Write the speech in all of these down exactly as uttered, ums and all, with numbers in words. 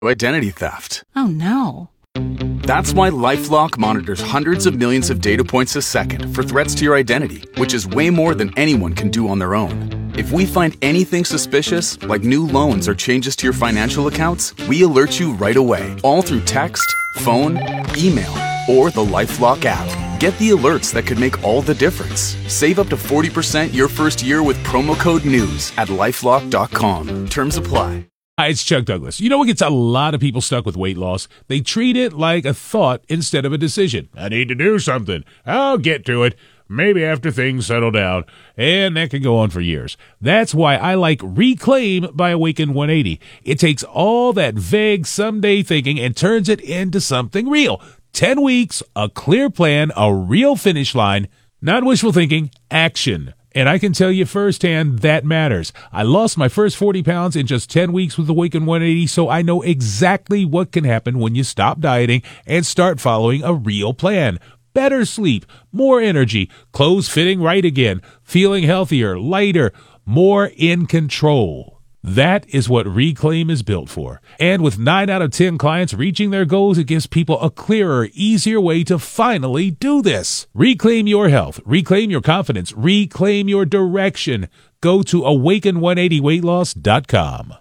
Identity theft. Oh, no. That's why LifeLock monitors hundreds of millions of data points a second for threats to your identity, which is way more than anyone can do on their own. If we find anything suspicious, like new loans or changes to your financial accounts, we alert you right away, all through text, phone, email, or the LifeLock app. Get the alerts that could make all the difference. Save up to forty percent your first year with promo code NEWS at lifelock dot com. Terms apply. Hi, it's Chuck Douglas. You know what gets a lot of people stuck with weight loss? They treat it like a thought instead of a decision. I need to do something. I'll get to it. Maybe after things settle down. And that can go on for years. That's why I like Reclaim by Awaken one eighty. It takes all that vague someday thinking and turns it into something real. Ten weeks, a clear plan, a real finish line. Not wishful thinking, action. And I can tell you firsthand, that matters. I lost my first forty pounds in just ten weeks with Awaken one eighty, so I know exactly what can happen when you stop dieting and start following a real plan. Better sleep, more energy, clothes fitting right again, feeling healthier, lighter, more in control. That is what Reclaim is built for. And with nine out of ten clients reaching their goals, it gives people a clearer, easier way to finally do this. Reclaim your health. Reclaim your confidence. Reclaim your direction. Go to awaken one eighty weight loss dot com.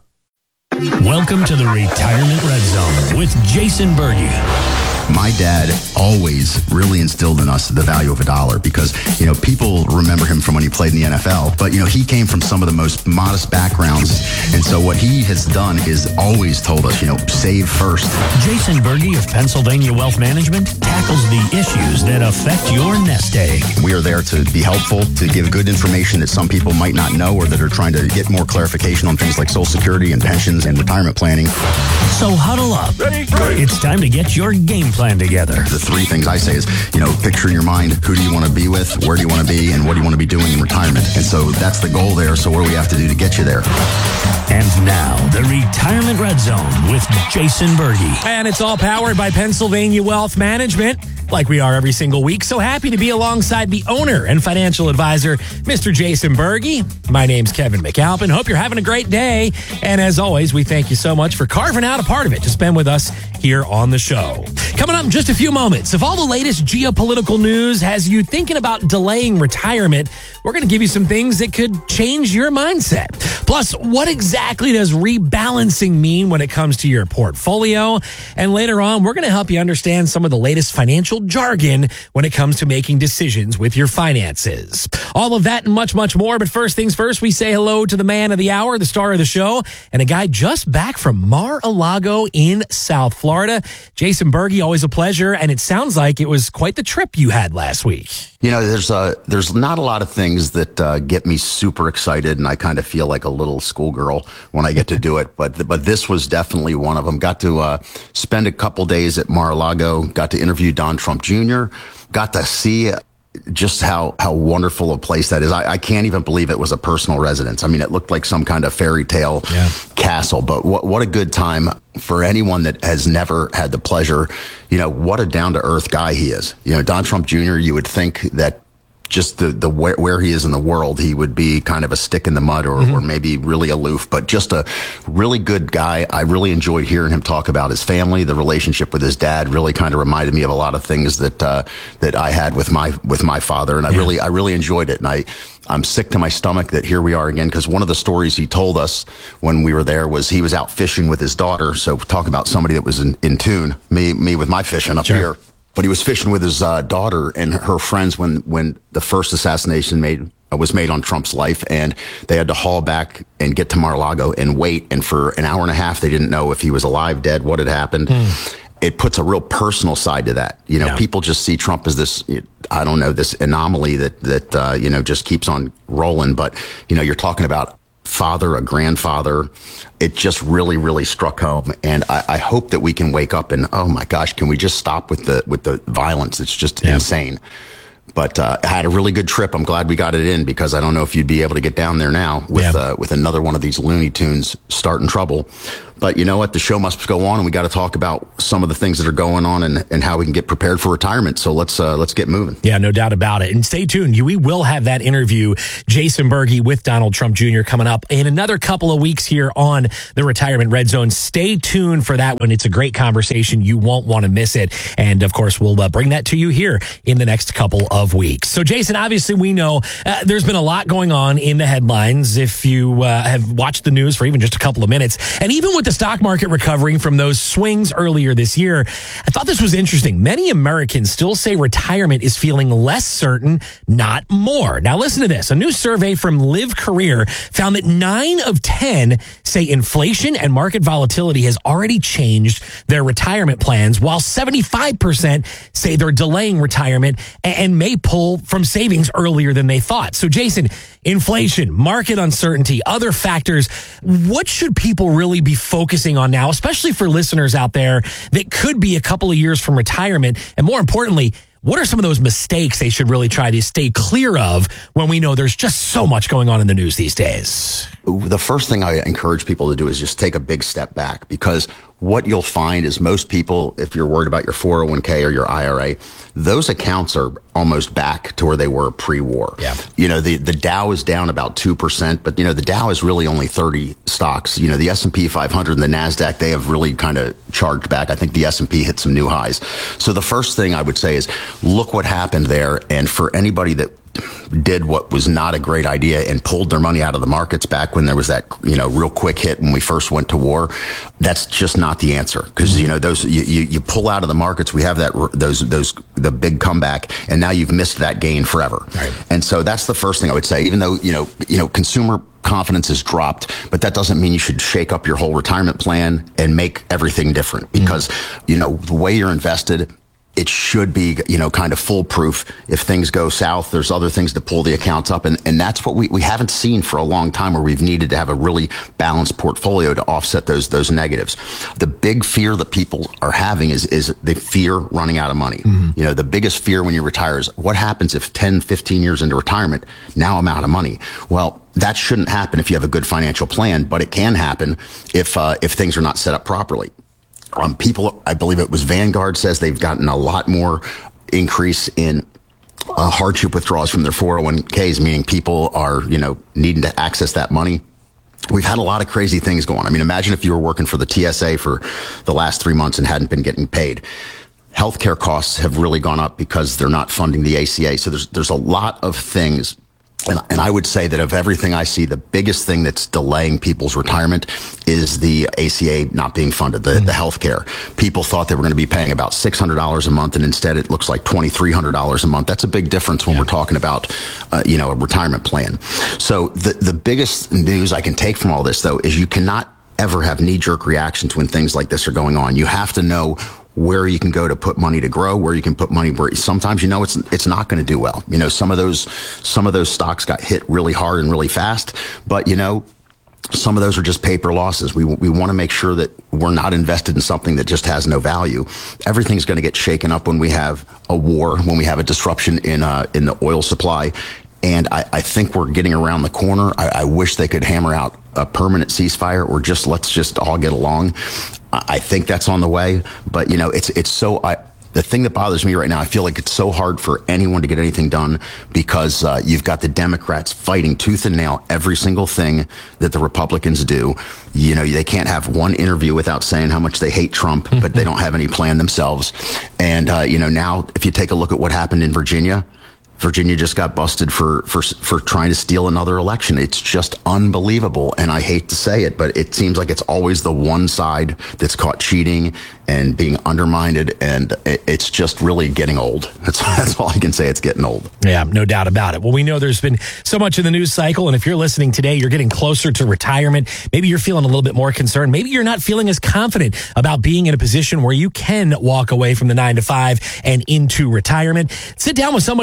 Welcome to the Retirement Red Zone with Jason Berge. My dad always really instilled in us the value of a dollar because, you know, people remember him from when he played in the N F L, but, you know, he came from some of the most modest backgrounds. And so what he has done is always told us, you know, save first. Jason Berge of Pennsylvania Wealth Management tackles the issues that affect your nest egg. We are there to be helpful, to give good information that some people might not know or that are trying to get more clarification on things like Social Security and pensions and retirement planning. So huddle up. Ready, ready. It's time to get your game plan plan together. The three things I say is, you know, picture in your mind, who do you want to be with, where do you want to be, and what do you want to be doing in retirement? And so that's the goal there. So what do we have to do to get you there? And now, the Retirement Red Zone with Jason Berge. And it's all powered by Pennsylvania Wealth Management, like we are every single week. So happy to be alongside the owner and financial advisor, Mister Jason Berge. My name's Kevin McAlpin. Hope you're having a great day. And as always, we thank you so much for carving out a part of it to spend with us here on the show. Coming up in just a few moments, if all the latest geopolitical news has you thinking about delaying retirement, we're going to give you some things that could change your mindset. Plus, what exactly does rebalancing mean when it comes to your portfolio? And later on, we're going to help you understand some of the latest financial jargon when it comes to making decisions with your finances. All of that and much, much more. But first things first, we say hello to the man of the hour, the star of the show, and a guy just back from Mar-a-Lago in South Florida. Jason Berge, always a pleasure. And it sounds like it was quite the trip you had last week. You know, there's uh, there's not a lot of things that uh, get me super excited, and I kind of feel like a little schoolgirl when I get to do it. But but this was definitely one of them. Got to uh, spend a couple days at Mar-a-Lago. Got to interview Don Trump Junior Got to see just how how wonderful a place that is. I, I can't even believe it was a personal residence. I mean, it looked like some kind of fairy tale yeah. castle. But what what a good time for anyone that has never had the pleasure. You know, what a down to earth guy he is. You know, Don Trump Junior You would think that just the, the where, where he is in the world, he would be kind of a stick in the mud or, mm-hmm. or maybe really aloof, but just a really good guy. I really enjoyed hearing him talk about his family. The relationship with his dad really kind of reminded me of a lot of things that, uh, that I had with my, with my father. And I yeah. really, I really enjoyed it. And I, I'm sick to my stomach that here we are again, because one of the stories he told us when we were there was he was out fishing with his daughter. So talk about somebody that was in, in tune, me, me with my fishing up sure. here. But he was fishing with his uh, daughter and her friends when, when the first assassination made uh, was made on Trump's life, and they had to haul back and get to Mar-a-Lago and wait. And for an hour and a half, they didn't know if he was alive, dead, what had happened. Mm. It puts a real personal side to that. You know, yeah. people just see Trump as this, I don't know, this anomaly that, that uh, you know, just keeps on rolling. But, you know, you're talking about father, a grandfather. It just really, really struck home. And I, I hope that we can wake up and, oh my gosh, can we just stop with the, with the violence? It's just yeah. insane. But uh, I had a really good trip. I'm glad we got it in, because I don't know if you'd be able to get down there now with yeah. uh, with another one of these Looney Tunes starting trouble. But you know what? The show must go on, and we got to talk about some of the things that are going on and, and how we can get prepared for retirement. So let's uh, let's get moving. Yeah, no doubt about it. And stay tuned. We will have that interview, Jason Berge with Donald Trump Junior coming up in another couple of weeks here on the Retirement Red Zone. Stay tuned for that one. It's a great conversation. You won't want to miss it. And of course, we'll uh, bring that to you here in the next couple of weeks. So Jason, obviously we know uh, there's been a lot going on in the headlines. If you uh, have watched the news for even just a couple of minutes, and even with the stock market recovering from those swings earlier this year, I thought this was interesting. Many Americans still say retirement is feeling less certain, not more. Now listen to this. A new survey from Live Career found that nine of ten say inflation and market volatility has already changed their retirement plans, while seventy-five percent say they're delaying retirement and may pull from savings earlier than they thought. So Jason, inflation, market uncertainty, other factors, what should people really be focusing on now, especially for listeners out there that could be a couple of years from retirement? And more importantly, what are some of those mistakes they should really try to stay clear of when we know there's just so much going on in the news these days? The first thing I encourage people to do is just take a big step back, because what you'll find is most people, if you're worried about your four oh one k or your I R A, those accounts are almost back to where they were pre-war. Yeah. You know, the, the Dow is down about two percent, but, you know, the Dow is really only thirty stocks. You know, the S and P five hundred and the NASDAQ, they have really kind of charged back. I think the S and P hit some new highs. So the first thing I would say is look what happened there. And for anybody that did what was not a great idea and pulled their money out of the markets back when there was that, you know, real quick hit when we first went to war, that's just not the answer. Because, you know, those, you, you, you pull out of the markets, we have that, those, those, the big comeback, and now you've missed that gain forever. Right. And so that's the first thing I would say, even though, you know, you know, consumer confidence has dropped, but that doesn't mean you should shake up your whole retirement plan and make everything different, because, mm-hmm. you know, the way you're invested, it should be, you know, kind of foolproof. If things go south, there's other things to pull the accounts up. And, and that's what we, we haven't seen for a long time, where we've needed to have a really balanced portfolio to offset those, those negatives. The big fear that people are having is, is the fear running out of money. Mm-hmm. You know, the biggest fear when you retire is what happens if ten, fifteen years into retirement, now I'm out of money. Well, that shouldn't happen if you have a good financial plan, but it can happen if, uh, if things are not set up properly. Um, people, I believe it was Vanguard, says they've gotten a lot more increase in uh, hardship withdrawals from their four oh one k's, meaning people are, you know, needing to access that money. We've had a lot of crazy things going on. I mean, imagine if you were working for the T S A for the last three months and hadn't been getting paid. Healthcare costs have really gone up because they're not funding the A C A. So there's there's a lot of things. And, and I would say that of everything I see, the biggest thing that's delaying people's retirement is the A C A not being funded, the, mm-hmm. the health care. People thought they were going to be paying about six hundred dollars a month, and instead it looks like twenty-three hundred dollars a month. That's a big difference when yeah. we're talking about, uh, you know, a retirement plan. So the, the biggest news I can take from all this, though, is you cannot ever have knee-jerk reactions when things like this are going on. You have to know where you can go to put money to grow, where you can put money where sometimes you know it's it's not going to do well. You know, some of those some of those stocks got hit really hard and really fast, but you know, some of those are just paper losses. We we want to make sure that we're not invested in something that just has no value. Everything's going to get shaken up when we have a war, when we have a disruption in uh in the oil supply. And I, I think we're getting around the corner. I, I wish they could hammer out a permanent ceasefire, or just let's just all get along. I, I think that's on the way. But, you know, it's it's so I, the thing that bothers me right now, I feel like it's so hard for anyone to get anything done, because uh, you've got the Democrats fighting tooth and nail every single thing that the Republicans do. You know, they can't have one interview without saying how much they hate Trump, but they don't have any plan themselves. And, uh, you know, now if you take a look at what happened in Virginia, Virginia just got busted for, for for trying to steal another election. It's just unbelievable. And I hate to say it, but it seems like it's always the one side that's caught cheating and being undermined. And it, it's just really getting old. That's, that's all I can say. It's getting old. Yeah, no doubt about it. Well, we know there's been so much in the news cycle. And if you're listening today, you're getting closer to retirement. Maybe you're feeling a little bit more concerned. Maybe you're not feeling as confident about being in a position where you can walk away from the nine to five and into retirement. Sit down with somebody who does this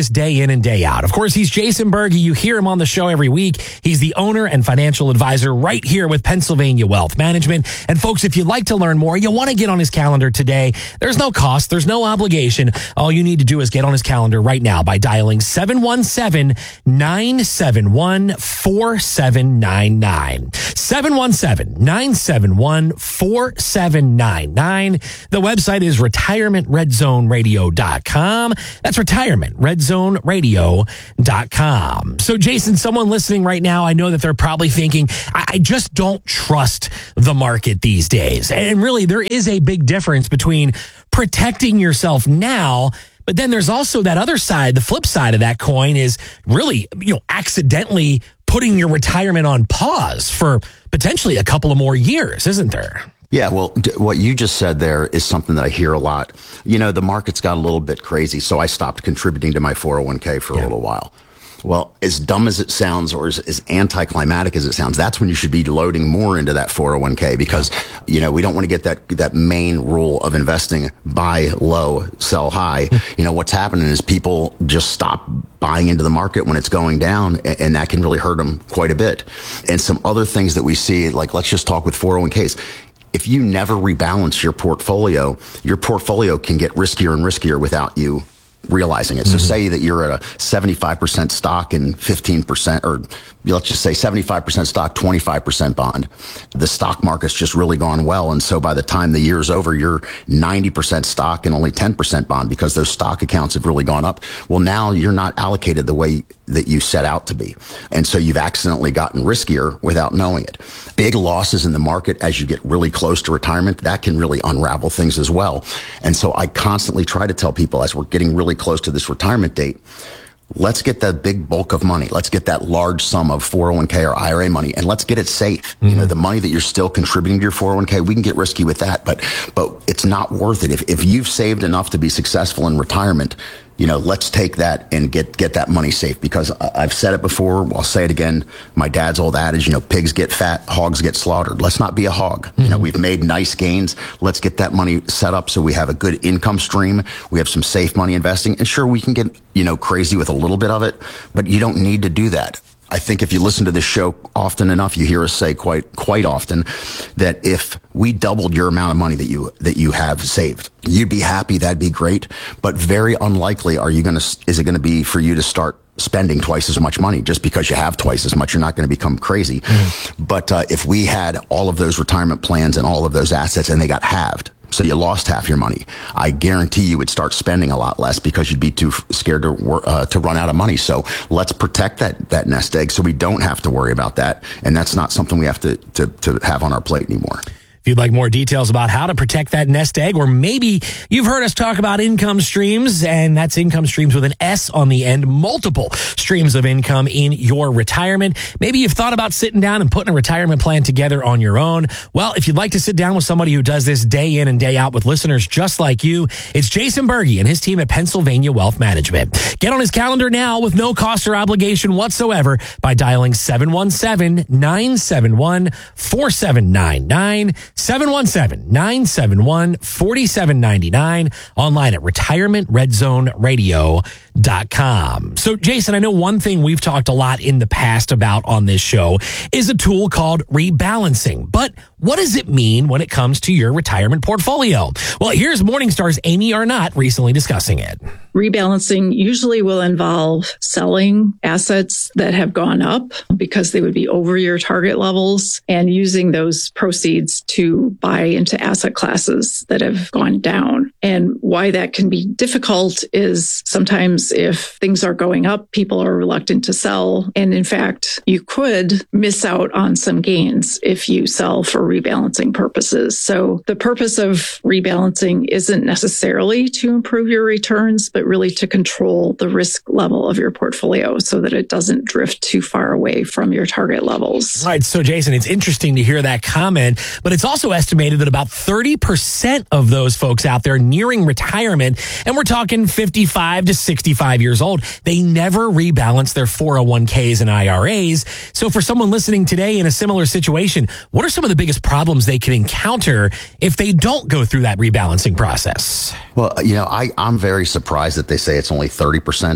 this day in and day out. Of course, he's Jason Berge. You hear him on the show every week. He's the owner and financial advisor right here with Pennsylvania Wealth Management. And folks, if you'd like to learn more, you want to get on his calendar today. There's no cost. There's no obligation. All you need to do is get on his calendar right now by dialing seven one seven, nine seven one, four seven nine nine. seven one seven, nine seven one, four seven nine nine. The website is retirement red zone radio dot com. That's retirement red zone radio dot com. So, Jason, someone listening right now, I know that they're probably thinking, I, I just don't trust the market these days. And really, there is a big difference between protecting yourself now, but then there's also that other side, the flip side of that coin is really, you know, accidentally putting your retirement on pause for potentially a couple of more years, isn't there? Yeah, well, d- what you just said there is something that I hear a lot. You know, the market's got a little bit crazy, so I stopped contributing to my four oh one k for Yeah. a little while. Well, as dumb as it sounds or as, as anticlimactic as it sounds, that's when you should be loading more into that four oh one k because, you know, we don't want to get that that main rule of investing, buy low, sell high. You know, what's happening is people just stop buying into the market when it's going down, and, and that can really hurt them quite a bit. And some other things that we see, like let's just talk with four oh one k's. If you never rebalance your portfolio, your portfolio can get riskier and riskier without you realizing it. So mm-hmm. say that you're at a seventy-five percent stock and fifteen percent, or let's just say seventy-five percent stock, twenty-five percent bond. The stock market's just really gone well. And so by the time the year's over, you're ninety percent stock and only ten percent bond because those stock accounts have really gone up. Well, now you're not allocated the way that you set out to be. And so you've accidentally gotten riskier without knowing it. Big losses in the market as you get really close to retirement, that can really unravel things as well. And so I constantly try to tell people as we're getting really close to this retirement date, let's get that big bulk of money. Let's get that large sum of four oh one k or I R A money, and let's get it safe. Mm-hmm. You know, the money that you're still contributing to your four oh one k, we can get risky with that, but but it's not worth it. If if you've saved enough to be successful in retirement, you know, let's take that and get get that money safe. Because I've said it before, I'll say it again. My dad's old adage, you know, pigs get fat, hogs get slaughtered. Let's not be a hog. Mm-hmm. You know, we've made nice gains. Let's get that money set up so we have a good income stream. We have some safe money investing. And sure, we can get, you know, crazy with a little bit of it, but you don't need to do that. I think if you listen to this show often enough, you hear us say quite quite often that if we doubled your amount of money that you that you have saved, you'd be happy. That'd be great. But very unlikely are you going to is it going to be for you to start spending twice as much money just because you have twice as much. You're not going to become crazy. Mm-hmm. But uh, if we had all of those retirement plans and all of those assets and they got halved, so you lost half your money, I guarantee you would start spending a lot less because you'd be too scared to uh, to run out of money. So let's protect that that nest egg so we don't have to worry about that. And that's not something we have to to, to have on our plate anymore. If you'd like more details about how to protect that nest egg, or maybe you've heard us talk about income streams, and that's income streams with an S on the end, multiple streams of income in your retirement. Maybe you've thought about sitting down and putting a retirement plan together on your own. Well, if you'd like to sit down with somebody who does this day in and day out with listeners just like you, it's Jason Berge and his team at Pennsylvania Wealth Management. Get on his calendar now with no cost or obligation whatsoever by dialing seven one seven, nine seven one, four seven nine nine. seven one seven, nine seven one, four seven nine nine, online at retirement red zone radio dot com. So, Jason, I know one thing we've talked a lot in the past about on this show is a tool called rebalancing. But what does it mean when it comes to your retirement portfolio? Well, here's Morningstar's Amy Arnott recently discussing it. Rebalancing usually will involve selling assets that have gone up because they would be over your target levels and using those proceeds to buy into asset classes that have gone down. And why that can be difficult is sometimes if things are going up, people are reluctant to sell. And in fact, you could miss out on some gains if you sell for rebalancing purposes. So the purpose of rebalancing isn't necessarily to improve your returns, but really to control the risk level of your portfolio so that it doesn't drift too far away from your target levels. All right. So, Jason, it's interesting to hear that comment, but it's also estimated that about thirty percent of those folks out there nearing retirement, and we're talking fifty-five to sixty-five years old, they never rebalance their four oh one k's and I R As. So for someone listening today in a similar situation, what are some of the biggest problems they can encounter if they don't go through that rebalancing process? Well, you know, I, I'm very surprised that they say it's only thirty percent.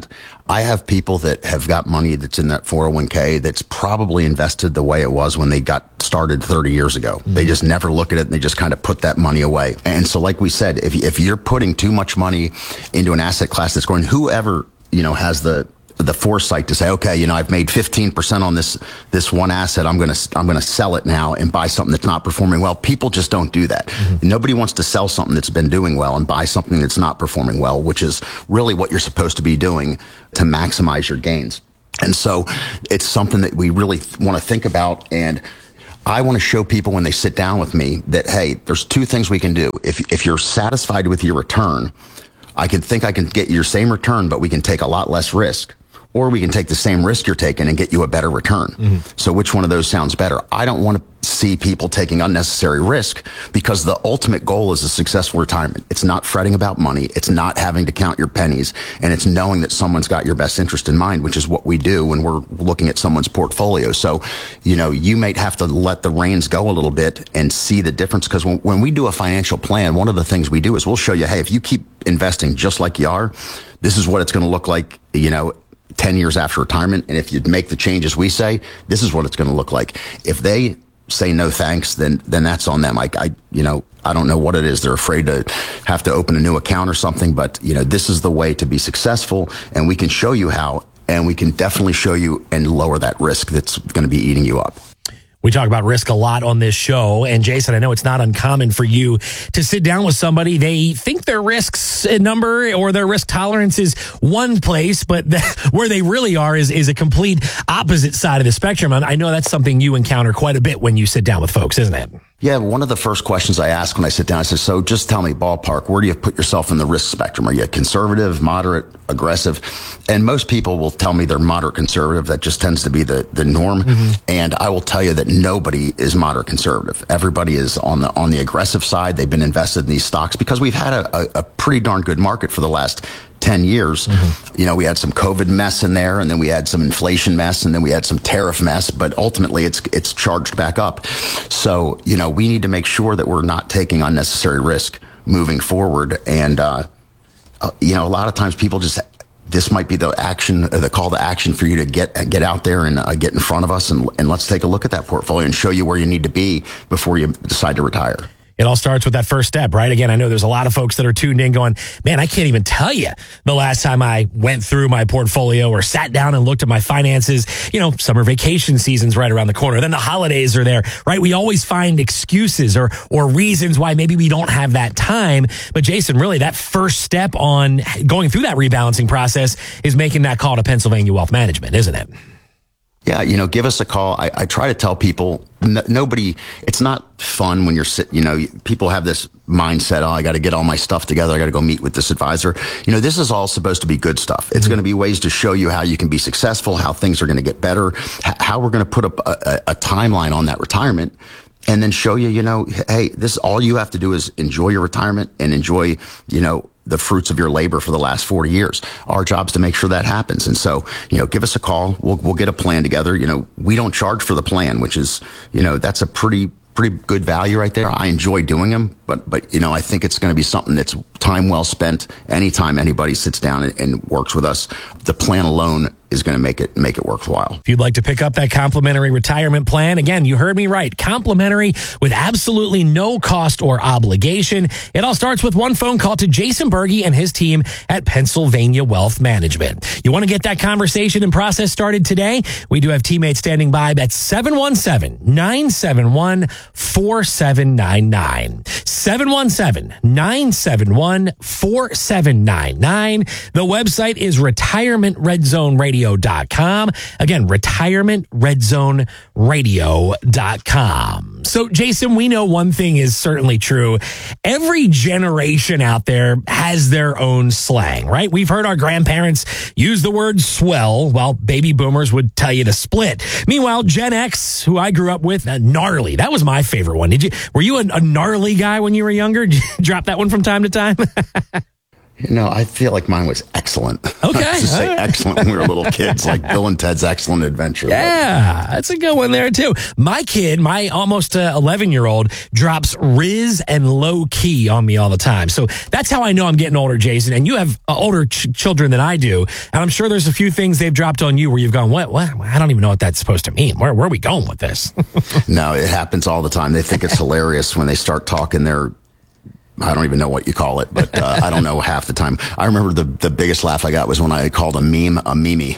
I have people that have got money that's in that four oh one k that's probably invested the way it was when they got started thirty years ago. Mm-hmm. They just never look at it and they just kind of put that money away. And so like we said, if, if you're putting too much money into an asset class that's going, whoever, you know, has the the foresight to say, okay, you know, I've made fifteen percent on this, this one asset. I'm going to, I'm going to sell it now and buy something that's not performing well. People just don't do that. Mm-hmm. Nobody wants to sell something that's been doing well and buy something that's not performing well, which is really what you're supposed to be doing to maximize your gains. And so it's something that we really th- want to think about. And I want to show people when they sit down with me that, hey, there's two things we can do. If, if you're satisfied with your return, I can think I can get your same return, but we can take a lot less risk. Or we can take the same risk you're taking and get you a better return. Mm-hmm. So which one of those sounds better? I don't want to see people taking unnecessary risk because the ultimate goal is a successful retirement. It's not fretting about money. It's not having to count your pennies. And it's knowing that someone's got your best interest in mind, which is what we do when we're looking at someone's portfolio. So, you know, you might have to let the reins go a little bit and see the difference. Because when, when we do a financial plan, one of the things we do is we'll show you, hey, if you keep investing just like you are, this is what it's going to look like, you know, ten years after retirement. And if you make the changes we say, this is what it's going to look like. If they say no thanks, then then that's on them. I, I you know, I don't know what it is. They're afraid to have to open a new account or something. But, you know, this is the way to be successful. And we can show you how. And we can definitely show you and lower that risk that's going to be eating you up. We talk about risk a lot on this show. And Jason, I know it's not uncommon for you to sit down with somebody. They think their risks number or their risk tolerance is one place, but the, where they really are is, is a complete opposite side of the spectrum. And I know that's something you encounter quite a bit when you sit down with folks, isn't it? Yeah, one of the first questions I ask when I sit down, I say, so just tell me, ballpark, where do you put yourself in the risk spectrum? Are you conservative, moderate, aggressive? And most people will tell me they're moderate conservative. That just tends to be the, the norm. Mm-hmm. And I will tell you that nobody is moderate conservative. Everybody is on the on the aggressive side. They've been invested in these stocks because we've had a, a, a pretty darn good market for the last ten years. Mm-hmm. You know, we had some COVID mess in there, and then we had some inflation mess, and then we had some tariff mess, but ultimately it's it's charged back up. So, you know, we need to make sure that we're not taking unnecessary risk moving forward. And, uh, uh, you know, a lot of times people just, this might be the action, uh, the call to action for you to get get out there and uh, get in front of us, and, and let's take a look at that portfolio and show you where you need to be before you decide to retire. It all starts with that first step, right? Again, I know there's a lot of folks that are tuned in going, man, I can't even tell you the last time I went through my portfolio or sat down and looked at my finances. You know, summer vacation season's right around the corner. Then the holidays are there, right? We always find excuses or, or reasons why maybe we don't have that time. But Jason, really that first step on going through that rebalancing process is making that call to Pennsylvania Wealth Management, isn't it? Yeah, you know, give us a call. I, I try to tell people, n- nobody, it's not fun when you're sitting, you know, people have this mindset, oh, I got to get all my stuff together. I got to go meet with this advisor. You know, this is all supposed to be good stuff. It's mm-hmm. going to be ways to show you how you can be successful, how things are going to get better, h- how we're going to put up a, a, a timeline on that retirement. And then show you, you know, hey, this, all you have to do is enjoy your retirement and enjoy, you know, the fruits of your labor for the last forty years. Our job's to make sure that happens. And so, you know, give us a call. We'll, we'll get a plan together. You know, we don't charge for the plan, which is, you know, that's a pretty, pretty good value right there. I enjoy doing them, but, but, you know, I think it's going to be something that's time well spent. Anytime anybody sits down and, and works with us, the plan alone is going to make it make it worthwhile. If you'd like to pick up that complimentary retirement plan, again, you heard me right, complimentary with absolutely no cost or obligation. It all starts with one phone call to Jason Berge and his team at Pennsylvania Wealth Management. You want to get that conversation and process started today? We do have teammates standing by. That's seven one seven, nine seven one, four seven nine nine. seven one seven, nine seven one, four seven nine nine. The website is retirement red zone radio dot com. Again, retirement red zone radio dot com. So, Jason, we know one thing is certainly true. Every generation out there has their own slang, right? We've heard our grandparents use the word swell, while baby boomers would tell you to split. Meanwhile, Gen X, who I grew up with, uh, gnarly. That was my favorite one. Did you? Were you a, a gnarly guy when you were younger? Did you drop that one from time to time? You know, I feel like mine was excellent. Okay. I used to say excellent when we were little kids, like Bill and Ted's Excellent Adventure. Yeah, that's a good one there, too. My kid, my almost uh, eleven-year-old, drops Riz and Low Key on me all the time. So that's how I know I'm getting older, Jason. And you have uh, older ch- children than I do. And I'm sure there's a few things they've dropped on you where you've gone, what? What? I don't even know what that's supposed to mean. Where, where are we going with this? No, it happens all the time. They think it's hilarious when they start talking their I don't even know what you call it, but uh, I don't know half the time. I remember the the biggest laugh I got was when I called a meme a mimi.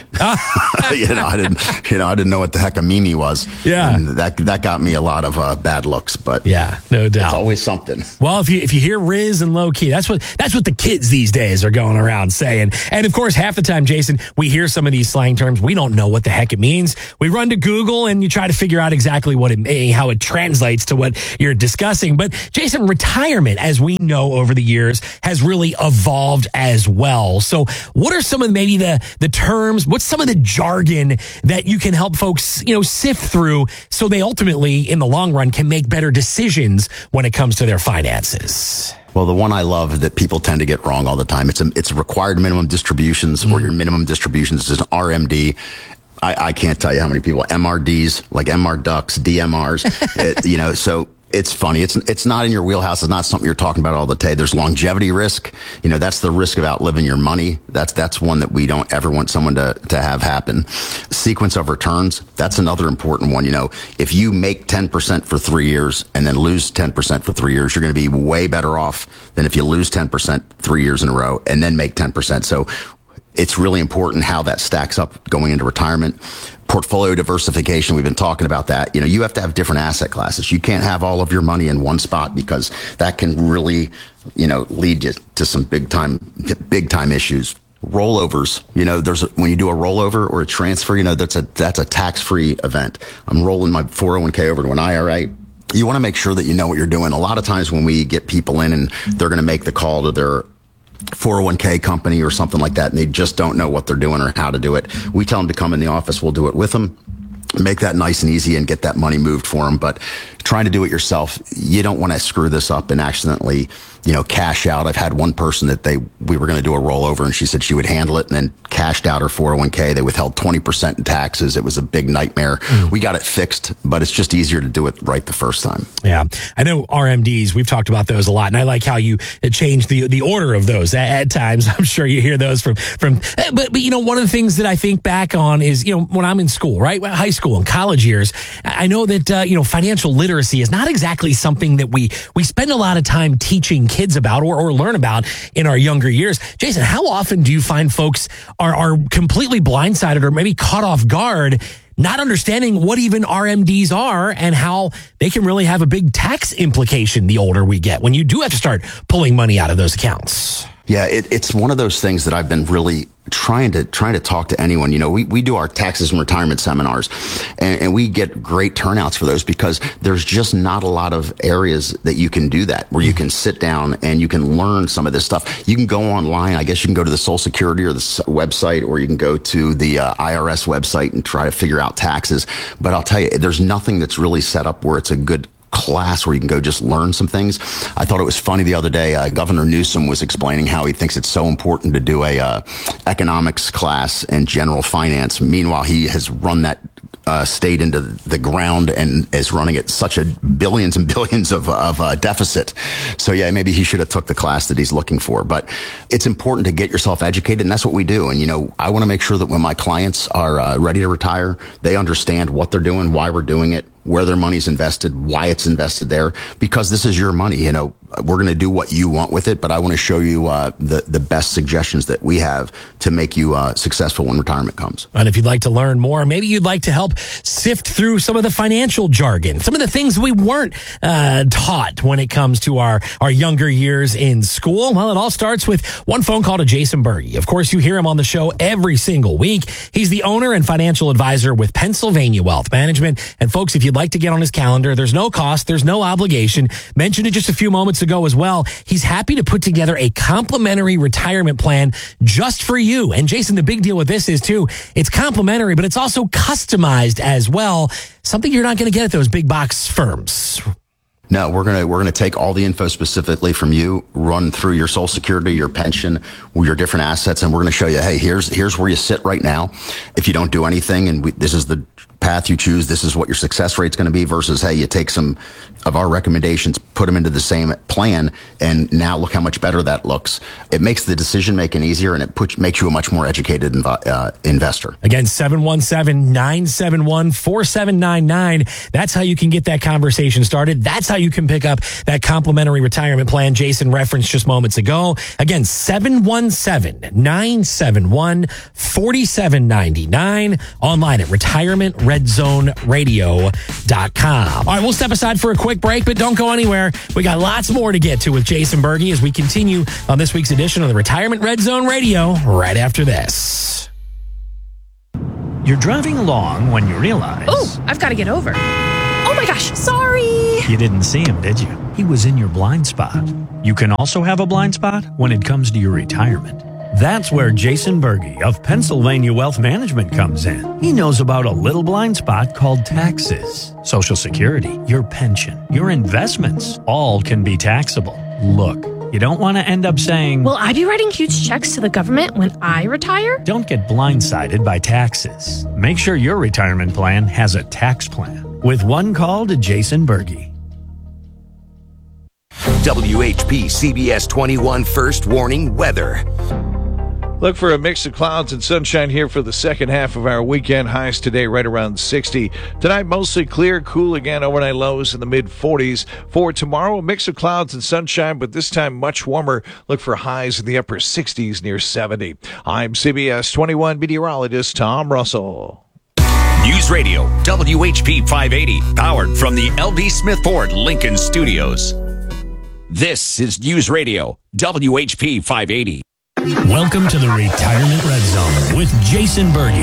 you know, I didn't, you know, I didn't know what the heck a mimi was. Yeah, and that that got me a lot of uh, bad looks. But yeah, no doubt, it's always something. Well, if you if you hear Riz and Low Key, that's what that's what the kids these days are going around saying. And of course, half the time, Jason, we hear some of these slang terms, we don't know what the heck it means. We run to Google and you try to figure out exactly what it how it translates to what you're discussing. But Jason, retirement, as we know over the years, has really evolved as well. So what are some of maybe the, the terms, what's some of the jargon that you can help folks, you know, sift through so they ultimately, in the long run, can make better decisions when it comes to their finances? Well, the one I love that people tend to get wrong all the time, it's a, it's required minimum distributions mm. or your minimum distributions is an R M D. I, I can't tell you how many people, M R Ds, like M R ducks, D M Rs, it, you know, so it's funny. It's it's not in your wheelhouse. It's not something you're talking about all the time. There's longevity risk. You know, that's the risk of outliving your money. That's that's one that we don't ever want someone to, to have happen. Sequence of returns. That's another important one. You know, if you make ten percent for three years and then lose ten percent for three years, you're going to be way better off than if you lose ten percent three years in a row and then make ten percent. So it's really important how that stacks up going into retirement. Portfolio diversification, we've been talking about that. You know, you have to have different asset classes. You can't have all of your money in one spot because that can really, you know, lead you to some big time, big time issues. Rollovers, you know, there's a, when you do a rollover or a transfer, you know, that's a that's a tax-free event. I'm rolling my four oh one k over to an I R A. You want to make sure that you know what you're doing. A lot of times when we get people in and they're going to make the call to their four oh one k company or something like that, and they just don't know what they're doing or how to do it, we tell them to come in the office. We'll do it with them, make that nice and easy and get that money moved for them. But trying to do it yourself, you don't want to screw this up and accidentally, you know, cash out. I've had one person that they, we were going to do a rollover and she said she would handle it and then cashed out her four oh one k. They withheld twenty percent in taxes. It was a big nightmare. Mm. We got it fixed, but it's just easier to do it right the first time. Yeah. I know R M Ds, we've talked about those a lot, and I like how you change the the order of those at, at times. I'm sure you hear those from, from, but, but, you know, one of the things that I think back on is, you know, when I'm in school, right? High school and college years, I know that, uh, you know, financial literacy is not exactly something that we, we spend a lot of time teaching kids about or, or learn about in our younger years. Jason, how often do you find folks are, are completely blindsided or maybe caught off guard, not understanding what even R M Ds are and how they can really have a big tax implication the older we get when you do have to start pulling money out of those accounts? Yeah, it, it's one of those things that I've been really trying to trying to talk to anyone. You know, we, we do our taxes and retirement seminars and, and we get great turnouts for those because there's just not a lot of areas that you can do that where you can sit down and you can learn some of this stuff. You can go online. I guess you can go to the Social Security or the website, or you can go to the uh, I R S website and try to figure out taxes. But I'll tell you, there's nothing that's really set up where it's a good class where you can go just learn some things. I thought it was funny the other day, uh, Governor Newsom was explaining how he thinks it's so important to do a uh, economics class and general finance. Meanwhile, he has run that uh, state into the ground and is running it such a billions and billions of, of uh, deficit. So yeah, maybe he should have took the class that he's looking for. But it's important to get yourself educated, and that's what we do. And you know, I want to make sure that when my clients are uh, ready to retire, they understand what they're doing, why we're doing it, where their money's invested, why it's invested there, because this is your money. You know, we're going to do what you want with it, but I want to show you uh, the, the best suggestions that we have to make you uh, successful when retirement comes. And if you'd like to learn more, maybe you'd like to help sift through some of the financial jargon, some of the things we weren't uh, taught when it comes to our, our younger years in school. Well, it all starts with one phone call to Jason Berge. Of course, you hear him on the show every single week. He's the owner and financial advisor with Pennsylvania Wealth Management. And folks, if you'd like to get on his calendar, there's no cost, there's no obligation. Mentioned it just a few moments ago as well. He's happy to put together a complimentary retirement plan just for you. And Jason, the big deal with this is too, it's complimentary, but it's also customized as well. Something you're not going to get at those big box firms. No, we're gonna we're gonna take all the info specifically from you, run through your Social Security, your pension, your different assets, and we're gonna show you, hey, here's here's where you sit right now. If you don't do anything, and we, this is the path you choose, this is what your success rate's going to be. Versus, hey, you take some of our recommendations, put them into the same plan, and now look how much better that looks. It makes the decision making easier, and it puts, makes you a much more educated inv- uh, investor. Again, seven one seven, nine seven one, four seven nine nine. That's how you can get that conversation started. That's how you can pick up that complimentary retirement plan Jason referenced just moments ago. Again, seven one seven, nine seven one, four seven nine nine. Online at retirement red zone radio dot com. All right, we'll step aside for a quick break, but don't go anywhere. We got lots more to get to with Jason Berge as we continue on this week's edition of the Retirement Red Zone Radio right after this. You're driving along when you realize... Oh, I've got to get over. Oh my gosh, sorry. You didn't see him, did you? He was in your blind spot. You can also have a blind spot when it comes to your retirement. That's where Jason Berge of Pennsylvania Wealth Management comes in. He knows about a little blind spot called taxes. Social Security, your pension, your investments, all can be taxable. Look, you don't want to end up saying, will I be writing huge checks to the government when I retire? Don't get blindsided by taxes. Make sure your retirement plan has a tax plan. With one call to Jason Berge. W H P C B S twenty-one First Warning Weather. Look for a mix of clouds and sunshine here for the second half of our weekend. Highs today right around sixty. Tonight, mostly clear, cool again, overnight lows in the mid forties. For tomorrow, a mix of clouds and sunshine, but this time much warmer. Look for highs in the upper sixties near seventy. I'm C B S twenty-one meteorologist Tom Russell. News Radio, W H P five eighty, powered from the L B Smith Ford Lincoln Studios. This is News Radio, W H P five eighty. Welcome to the Retirement Red Zone with Jason Berge.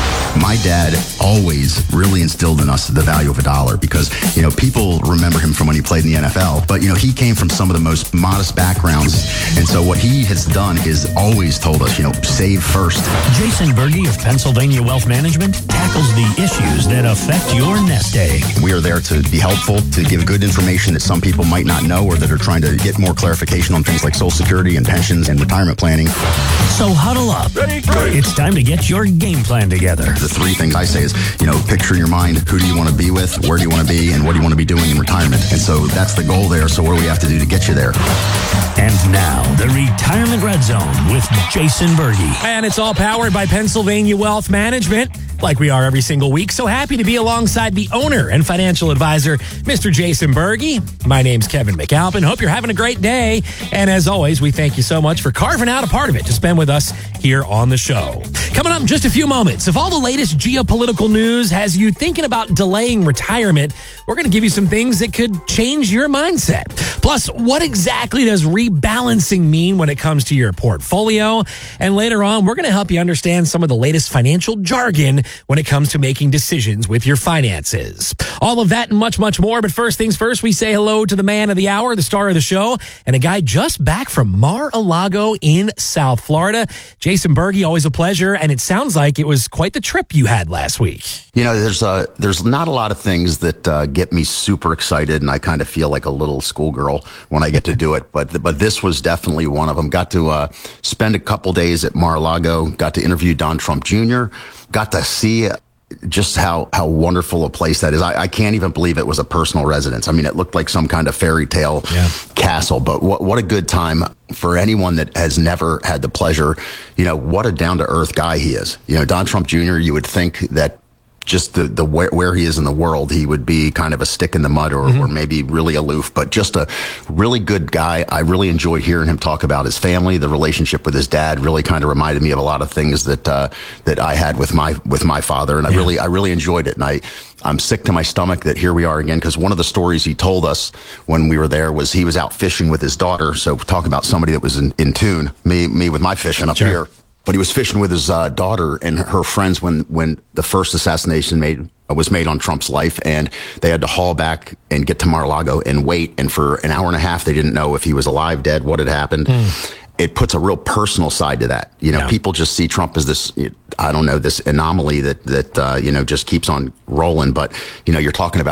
My dad always really instilled in us the value of a dollar because, you know, people remember him from when he played in the N F L, but, you know, he came from some of the most modest backgrounds. And so what he has done is always told us, you know, save first. Jason Berge of Pennsylvania Wealth Management tackles the issues that affect your nest egg. We are there to be helpful, to give good information that some people might not know or that are trying to get more clarification on things like Social Security and pensions and retirement planning. So huddle up. Ready, it's time to get your game plan together. The three things I say is, you know, picture in your mind, who do you want to be with, where do you want to be, and what do you want to be doing in retirement? And so that's the goal there. So what do we have to do to get you there? And now, the Retirement Red Zone with Jason Berge. And it's all powered by Pennsylvania Wealth Management, like we are every single week. So happy to be alongside the owner and financial advisor, Mister Jason Berge. My name's Kevin McAlpin. Hope you're having a great day. And as always, we thank you so much for carving out a part of it to spend with us here on the show. Coming up in just a few moments, if all the latest geopolitical news has you thinking about delaying retirement, we're going to give you some things that could change your mindset. Plus, what exactly does rebalancing mean when it comes to your portfolio? And later on, we're going to help you understand some of the latest financial jargon when it comes to making decisions with your finances. All of that and much, much more. But first things first, we say hello to the man of the hour, the star of the show, and a guy just back from Mar-a-Lago in South Florida. Jason Berge, always a pleasure. And it sounds like it was quite the trip you had last week. You know, there's uh, there's not a lot of things that uh, get me super excited, and I kind of feel like a little schoolgirl when I get to do it. But but this was definitely one of them. Got to uh, spend a couple days at Mar-a-Lago. Got to interview Don Trump Junior Got to see just how, how wonderful a place that is. I, I can't even believe it was a personal residence. I mean, it looked like some kind of fairy tale yeah. castle, but what, what a good time for anyone that has never had the pleasure. You know, what a down to earth guy he is. You know, Don Trump Junior, you would think that just the, the where, where he is in the world, he would be kind of a stick in the mud or, mm-hmm. or maybe really aloof, but just a really good guy. I really enjoyed hearing him talk about his family. The relationship with his dad really kind of reminded me of a lot of things that, uh, that I had with my, with my father. And I yeah. really, I really enjoyed it. And I, I'm sick to my stomach that here we are again, because one of the stories he told us when we were there was he was out fishing with his daughter. So talk about somebody that was in, in tune, me, me with my fishing up sure. here. But he was fishing with his uh, daughter and her friends when, when the first assassination made was made on Trump's life, and they had to haul back and get to Mar-a-Lago and wait. And for an hour and a half, they didn't know if he was alive, dead, what had happened. Mm. It puts a real personal side to that. You know, yeah. people just see Trump as this, I don't know, this anomaly that, that, uh, you know, just keeps on rolling. But, you know, you're talking about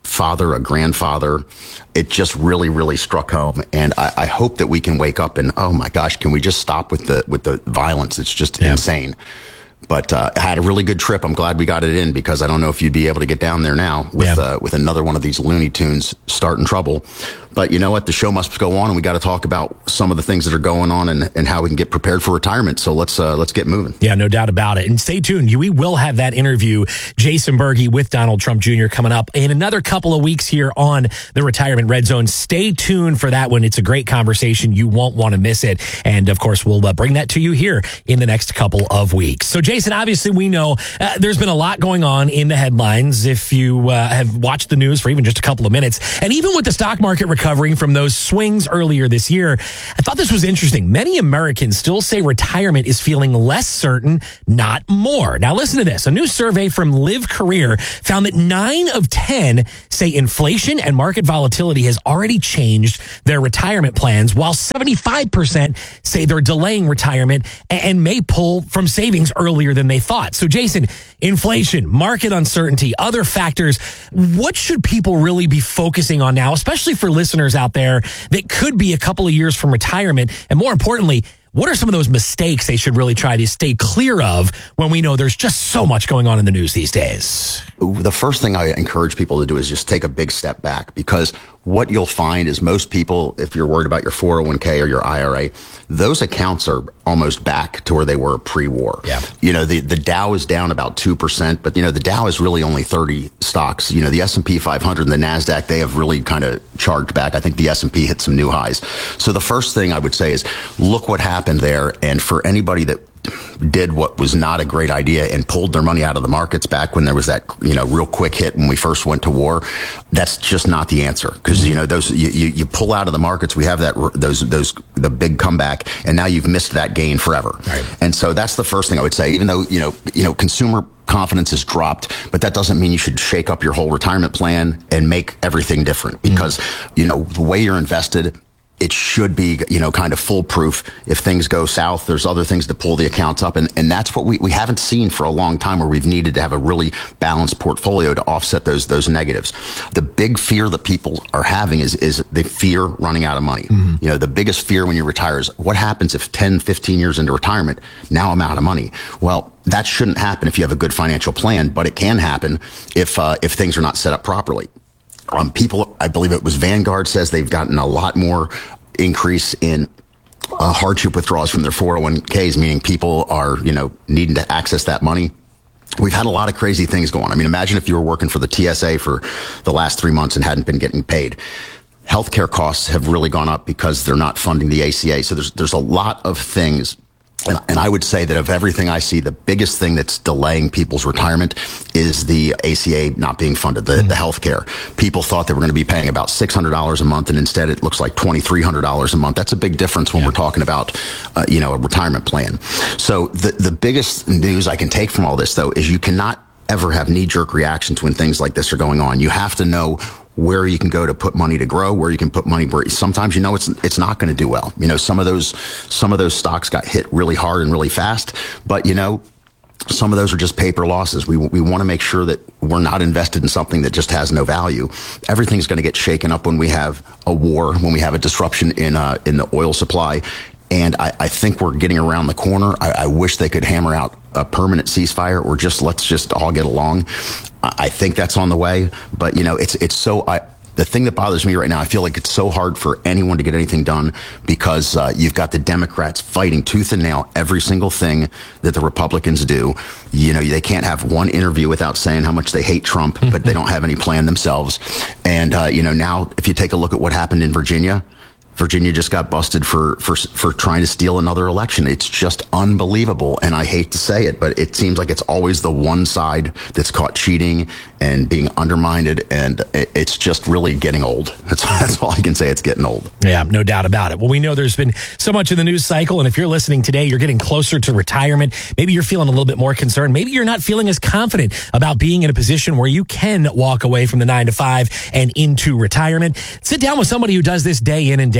father, a grandfather. It just really, really struck home. And I, I hope that we can wake up and, oh my gosh, can we just stop with the with the violence? It's just yeah. insane. But uh, I had a really good trip. I'm glad we got it in, because I don't know if you'd be able to get down there now with yeah. uh, with another one of these Looney Tunes starting trouble. But you know what? The show must go on, and we got to talk about some of the things that are going on and, and how we can get prepared for retirement. So let's uh, let's get moving. Yeah, no doubt about it. And stay tuned. We will have that interview, Jason Berge with Donald Trump Junior, coming up in another couple of weeks here on the Retirement Red Zone. Stay tuned for that one. It's a great conversation. You won't want to miss it. And of course, we'll uh, bring that to you here in the next couple of weeks. So Jason, obviously we know uh, there's been a lot going on in the headlines if you uh, have watched the news for even just a couple of minutes. And even with the stock market recovering from those swings earlier this year, I thought this was interesting. Many Americans still say retirement is feeling less certain, not more. Now listen to this. A new survey from Live Career found that nine of ten say inflation and market volatility has already changed their retirement plans, while seventy-five percent say they're delaying retirement and may pull from savings earlier than they thought. So Jason, inflation, market uncertainty, other factors, what should people really be focusing on now, especially for listeners out there that could be a couple of years from retirement? And more importantly, what are some of those mistakes they should really try to stay clear of when we know there's just so much going on in the news these days? The first thing I encourage people to do is just take a big step back, because what you'll find is most people, if you're worried about your four oh one k or your I R A, those accounts are almost back to where they were pre-war. Yeah. You know, the, the Dow is down about two percent, but, you know, the Dow is really only thirty stocks. You know, the S and P five hundred and the NASDAQ, they have really kind of charged back. I think the S and P hit some new highs. So the first thing I would say is look what happened there. And for anybody that did what was not a great idea and pulled their money out of the markets back when there was that, you know, real quick hit when we first went to war, that's just not the answer. Because, you know, those you, you, you pull out of the markets, we have that those those the big comeback, and now you've missed that gain forever. Right. And so that's the first thing I would say. Even though, you know, you know, consumer confidence has dropped, but that doesn't mean you should shake up your whole retirement plan and make everything different. Because, mm-hmm. you know, the way you're invested, it should be, you know, kind of foolproof. If things go south, there's other things to pull the accounts up. And, and that's what we, we haven't seen for a long time, where we've needed to have a really balanced portfolio to offset those those negatives. The big fear that people are having is is the fear running out of money. Mm-hmm. You know, the biggest fear when you retire is what happens if ten, fifteen years into retirement, now I'm out of money. Well, that shouldn't happen if you have a good financial plan, but it can happen if uh, if things are not set up properly. Um, people, I believe it was Vanguard, says they've gotten a lot more increase in uh, hardship withdrawals from their four oh one k's, meaning people are, you know, needing to access that money. We've had a lot of crazy things going on. I mean, imagine if you were working for the T S A for the last three months and hadn't been getting paid. Healthcare costs have really gone up because they're not funding the A C A. So there's there's a lot of things. And, and I would say that of everything I see, the biggest thing that's delaying people's retirement is the A C A not being funded, the, mm. the health care. People thought they were going to be paying about six hundred dollars a month, and instead it looks like twenty-three hundred dollars a month. That's a big difference when yeah. we're talking about, uh, you know, a retirement plan. So the, the biggest news I can take from all this, though, is you cannot ever have knee-jerk reactions when things like this are going on. You have to know where you can go to put money to grow, where you can put money where sometimes you know it's it's not going to do well. You know, some of those some of those stocks got hit really hard and really fast, but you know, some of those are just paper losses. We we want to make sure that we're not invested in something that just has no value. Everything's going to get shaken up when we have a war, when we have a disruption in uh, in the oil supply. And I, I think we're getting around the corner. I, I wish they could hammer out a permanent ceasefire, or just let's just all get along. I, I think that's on the way. But, you know, it's it's so I, the thing that bothers me right now, I feel like it's so hard for anyone to get anything done because uh, you've got the Democrats fighting tooth and nail every single thing that the Republicans do. You know, they can't have one interview without saying how much they hate Trump, but they don't have any plan themselves. And, uh, you know, now if you take a look at what happened in Virginia, Virginia just got busted for, for for trying to steal another election. It's just unbelievable. And I hate to say it, but it seems like it's always the one side that's caught cheating and being undermined. And it's just really getting old. That's, that's all I can say. It's getting old. Yeah, no doubt about it. Well, we know there's been so much in the news cycle. And if you're listening today, you're getting closer to retirement. Maybe you're feeling a little bit more concerned. Maybe you're not feeling as confident about being in a position where you can walk away from the nine to five and into retirement. Sit down with somebody who does this day in and day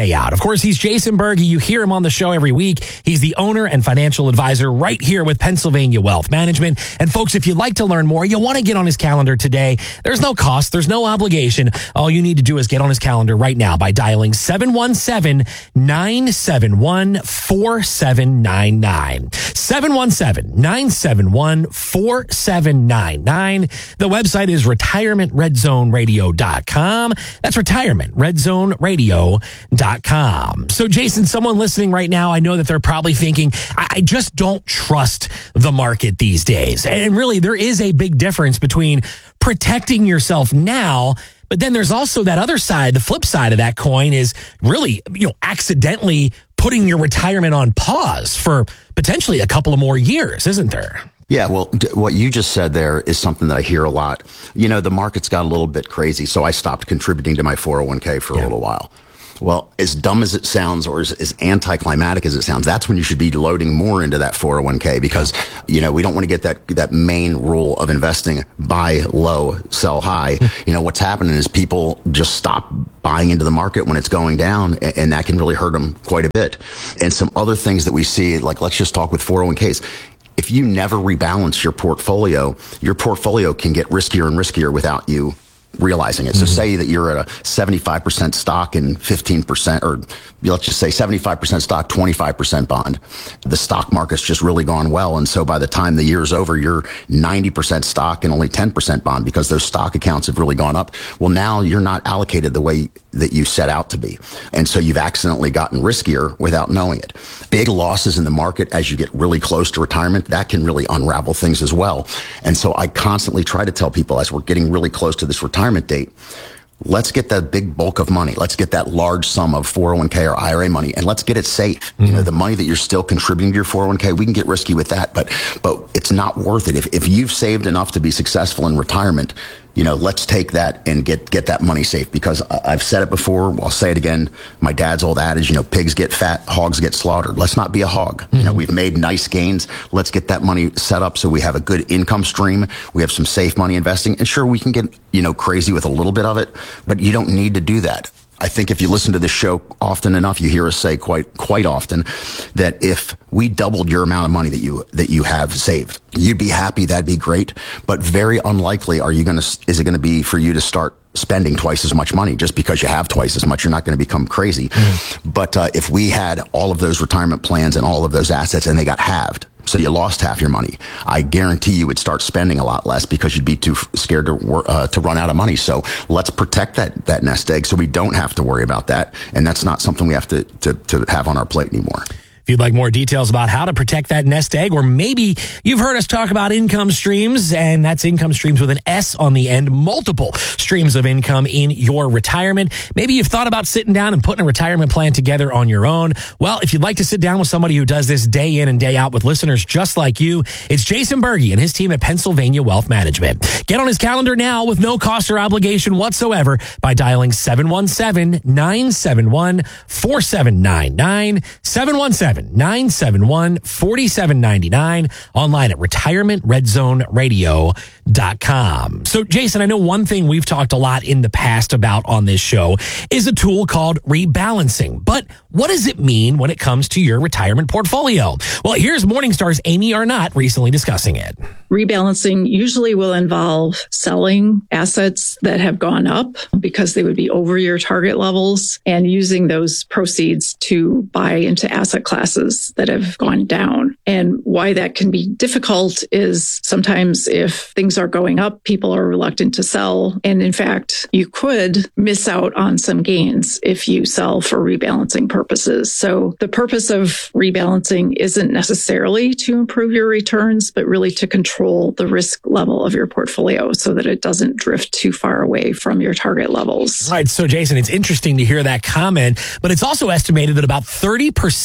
day out. Of course, he's Jason Berge. You hear him on the show every week. He's the owner and financial advisor right here with Pennsylvania Wealth Management. And folks, if you'd like to learn more, you'll want to get on his calendar today. There's no cost. There's no obligation. All you need to do is get on his calendar right now by dialing seven one seven, nine seven one, four seven nine nine. seven one seven, nine seven one, four seven nine nine. The website is retirement red zone radio dot com. That's retirement red zone radio dot com. So, Jason, someone listening right now, I know that they're probably thinking, I, I just don't trust the market these days. And really, there is a big difference between protecting yourself now, but then there's also that other side, the flip side of that coin is really, you know, accidentally putting your retirement on pause for potentially a couple of more years, isn't there? Yeah, well, d- what you just said there is something that I hear a lot. You know, the market's got a little bit crazy, so I stopped contributing to my four oh one k for yeah. a little while. Well, as dumb as it sounds, or as, as anticlimactic as it sounds, that's when you should be loading more into that four oh one k because, you know, we don't want to get that that main rule of investing, buy low, sell high. You know, what's happening is people just stop buying into the market when it's going down, and, and that can really hurt them quite a bit. And some other things that we see, like let's just talk with four oh one k's. If you never rebalance your portfolio, your portfolio can get riskier and riskier without you realizing it. Mm-hmm. So say that you're at a seventy-five percent stock and fifteen percent, or let's just say seventy-five percent stock, twenty-five percent bond. The stock market's just really gone well. And so by the time the year's over, you're ninety percent stock and only ten percent bond because those stock accounts have really gone up. Well, now you're not allocated the way that you set out to be. And so you've accidentally gotten riskier without knowing it. Big losses in the market as you get really close to retirement, that can really unravel things as well. And so I constantly try to tell people as we're getting really close to this retirement date, let's get that big bulk of money. Let's get that large sum of four oh one k or I R A money, and let's get it safe. Mm-hmm. You know, the money that you're still contributing to your four oh one k, we can get risky with that, but but it's not worth it. If if you've saved enough to be successful in retirement, you know, let's take that and get get that money safe, because I've said it before, I'll say it again. My dad's old adage, you know, pigs get fat, hogs get slaughtered. Let's not be a hog. Mm-hmm. You know, we've made nice gains. Let's get that money set up so we have a good income stream. We have some safe money investing. And sure, we can get, you know, crazy with a little bit of it, but you don't need to do that. I think if you listen to this show often enough, you hear us say quite quite often that if we doubled your amount of money that you that you have saved, you'd be happy. That'd be great. But very unlikely are you going to is it going to be for you to start spending twice as much money just because you have twice as much. You're not going to become crazy. Mm. But uh, if we had all of those retirement plans and all of those assets and they got halved, so you lost half your money, I guarantee you would start spending a lot less because you'd be too scared to uh, to run out of money. So let's protect that that nest egg so we don't have to worry about that. And that's not something we have to to, to have on our plate anymore. If you'd like more details about how to protect that nest egg, or maybe you've heard us talk about income streams, and that's income streams with an S on the end, multiple streams of income in your retirement. Maybe you've thought about sitting down and putting a retirement plan together on your own. Well, if you'd like to sit down with somebody who does this day in and day out with listeners just like you, it's Jason Berge and his team at Pennsylvania Wealth Management. Get on his calendar now with no cost or obligation whatsoever by dialing seven one seven, nine seven one, four seven nine nine, seven one seven, nine seven one, four seven nine nine, online at retirement red zone radio dot com. So, Jason, I know one thing we've talked a lot in the past about on this show is a tool called rebalancing. But what does it mean when it comes to your retirement portfolio? Well, here's Morningstar's Amy Arnott recently discussing it. Rebalancing usually will involve selling assets that have gone up because they would be over your target levels and using those proceeds to buy into asset classes that have gone down. And why that can be difficult is sometimes if things are going up, people are reluctant to sell. And in fact, you could miss out on some gains if you sell for rebalancing purposes. So the purpose of rebalancing isn't necessarily to improve your returns, but really to control the risk level of your portfolio so that it doesn't drift too far away from your target levels. Right. So, Jason, it's interesting to hear that comment, but it's also estimated that about thirty percent of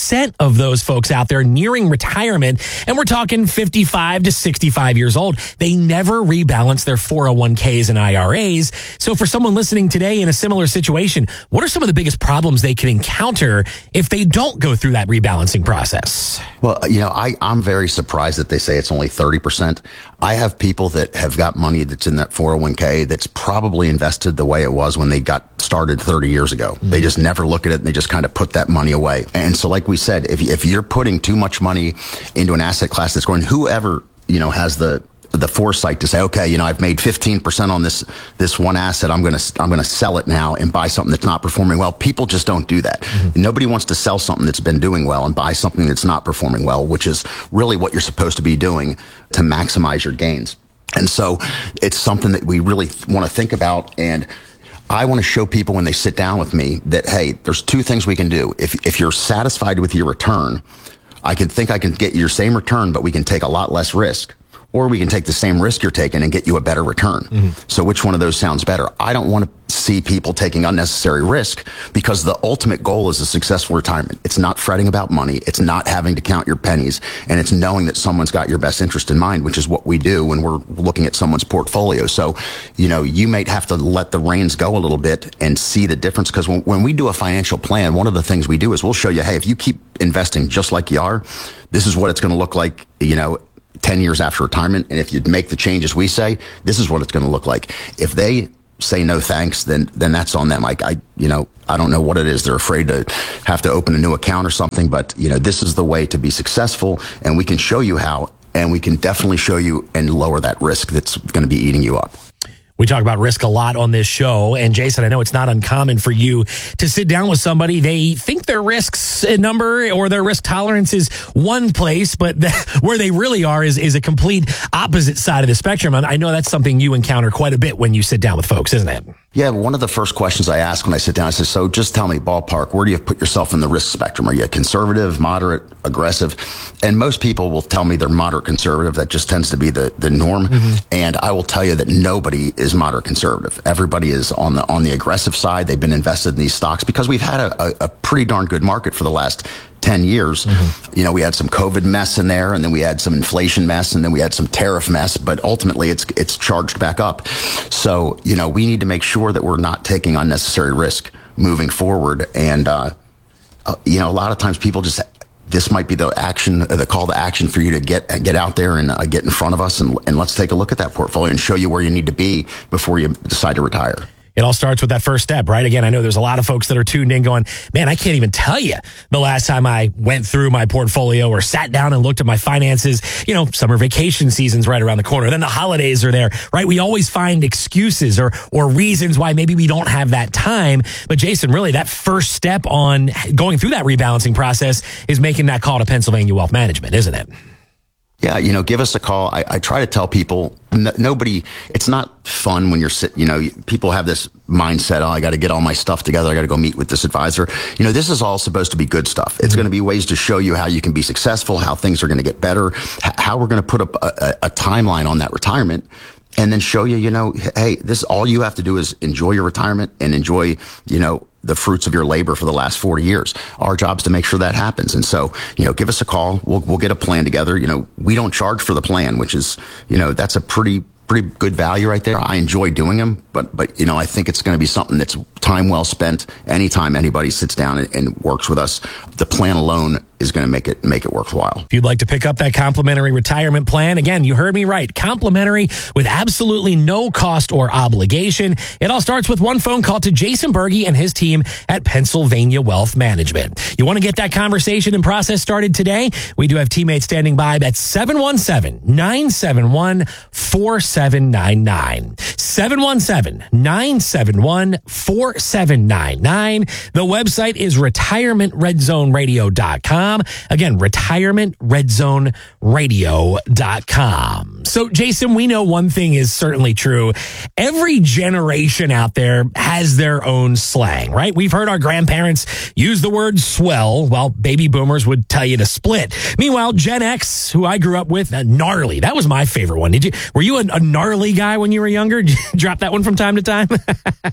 of those folks out there nearing retirement, and we're talking fifty-five to sixty-five years old. They never rebalance their four oh one k's and I R As. So for someone listening today in a similar situation, what are some of the biggest problems they can encounter if they don't go through that rebalancing process? Well, you know, I, I'm very surprised that they say it's only thirty percent. I have people that have got money that's in that four oh one k that's probably invested the way it was when they got started thirty years ago. Mm-hmm. They just never look at it and they just kind of put that money away. And so like we said, if, if you're putting too much money into an asset class that's growing, whoever, you know, has the the foresight to say, okay, you know, I've made fifteen percent on this this one asset. I'm going to I'm going to sell it now and buy something that's not performing well. People just don't do that. Mm-hmm. Nobody wants to sell something that's been doing well and buy something that's not performing well, which is really what you're supposed to be doing to maximize your gains. And so it's something that we really want to think about. And I want to show people when they sit down with me that, hey, there's two things we can do. If if you're satisfied with your return, I can think I can get you your same return, but we can take a lot less risk. Or we can take the same risk you're taking and get you a better return. Mm-hmm. So which one of those sounds better? I don't want to see people taking unnecessary risk, because the ultimate goal is a successful retirement. It's not fretting about money. It's not having to count your pennies. And it's knowing that someone's got your best interest in mind, which is what we do when we're looking at someone's portfolio. So, you know, you may have to let the reins go a little bit and see the difference. Because when, when we do a financial plan, one of the things we do is we'll show you, hey, if you keep investing just like you are, this is what it's going to look like, you know, ten years after retirement. And if you make the changes we say, this is what it's going to look like. If they say no thanks, then then that's on them. Like, I, you know, I don't know what it is. They're afraid to have to open a new account or something, but you know, this is the way to be successful, and we can show you how, and we can definitely show you and lower that risk that's going to be eating you up. We talk about risk a lot on this show. And Jason, I know it's not uncommon for you to sit down with somebody. They think their risks number or their risk tolerance is one place, but the, where they really are is, is a complete opposite side of the spectrum. And I know that's something you encounter quite a bit when you sit down with folks, isn't it? Yeah, one of the first questions I ask when I sit down, I say, so just tell me, ballpark, where do you put yourself in the risk spectrum? Are you conservative, moderate, aggressive? And most people will tell me they're moderate conservative. That just tends to be the, the norm. Mm-hmm. And I will tell you that nobody is moderate conservative. Everybody is on the on the aggressive side. They've been invested in these stocks because we've had a, a, a pretty darn good market for the last ten years. Mm-hmm. You know, we had some COVID mess in there, and then we had some inflation mess, and then we had some tariff mess, but ultimately it's it's charged back up. So, you know, we need to make sure that we're not taking unnecessary risk moving forward. And, uh, uh, you know, a lot of times people just, this might be the action, the call to action for you to get get out there and uh, get in front of us, and, and let's take a look at that portfolio and show you where you need to be before you decide to retire. It all starts with that first step, right? Again, I know there's a lot of folks that are tuned in going, man, I can't even tell you the last time I went through my portfolio or sat down and looked at my finances. You know, summer vacation season's right around the corner. Then the holidays are there, right? We always find excuses or, or reasons why maybe we don't have that time. But Jason, really that first step on going through that rebalancing process is making that call to Pennsylvania Wealth Management, isn't it? Yeah, you know, give us a call. I, I try to tell people, n- nobody, it's not fun when you're sitting, you know, people have this mindset, oh, I got to get all my stuff together. I got to go meet with this advisor. You know, this is all supposed to be good stuff. It's mm-hmm. going to be ways to show you how you can be successful, how things are going to get better, h- how we're going to put up a, a, a timeline on that retirement. And then show you, you know, hey, this, all you have to do is enjoy your retirement and enjoy, you know, the fruits of your labor for the last forty years. Our job's to make sure that happens. And so, you know, give us a call. We'll, we'll get a plan together. You know, we don't charge for the plan, which is, you know, that's a pretty, pretty good value right there. I enjoy doing them, but, but, you know, I think it's going to be something that's time well spent. Anytime anybody sits down and, and works with us, the plan alone is going to make it make it worthwhile. If you'd like to pick up that complimentary retirement plan, again, you heard me right, complimentary with absolutely no cost or obligation. It all starts with one phone call to Jason Berge and his team at Pennsylvania Wealth Management. You want to get that conversation and process started today? We do have teammates standing by at seven one seven, nine seven one, four seven nine nine. seven one seven, nine seven one, four seven nine nine. The website is retirement red zone radio dot com. Again, retirement red zone radio dot com. So, Jason, we know one thing is certainly true. Every generation out there has their own slang, right? We've heard our grandparents use the word swell, while baby boomers would tell you to split. Meanwhile, Gen X, who I grew up with, uh, gnarly. That was my favorite one. Did you? Were you a, a gnarly guy when you were younger? Did you drop that one from time to time?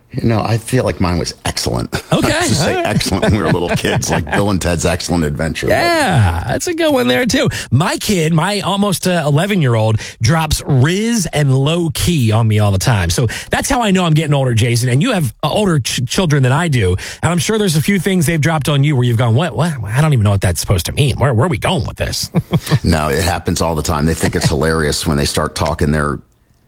You know, I feel like mine was excellent. Okay. I used to say excellent when we were little kids, like Bill and Ted's Excellent Adventure. Yeah, that's a good one there, too. My kid, my almost eleven-year-old, drops Riz and Low Key on me all the time. So that's how I know I'm getting older, Jason. And you have uh, older ch- children than I do. And I'm sure there's a few things they've dropped on you where you've gone, what? What? I don't even know what that's supposed to mean. Where, where are we going with this? No, it happens all the time. They think it's hilarious when they start talking their...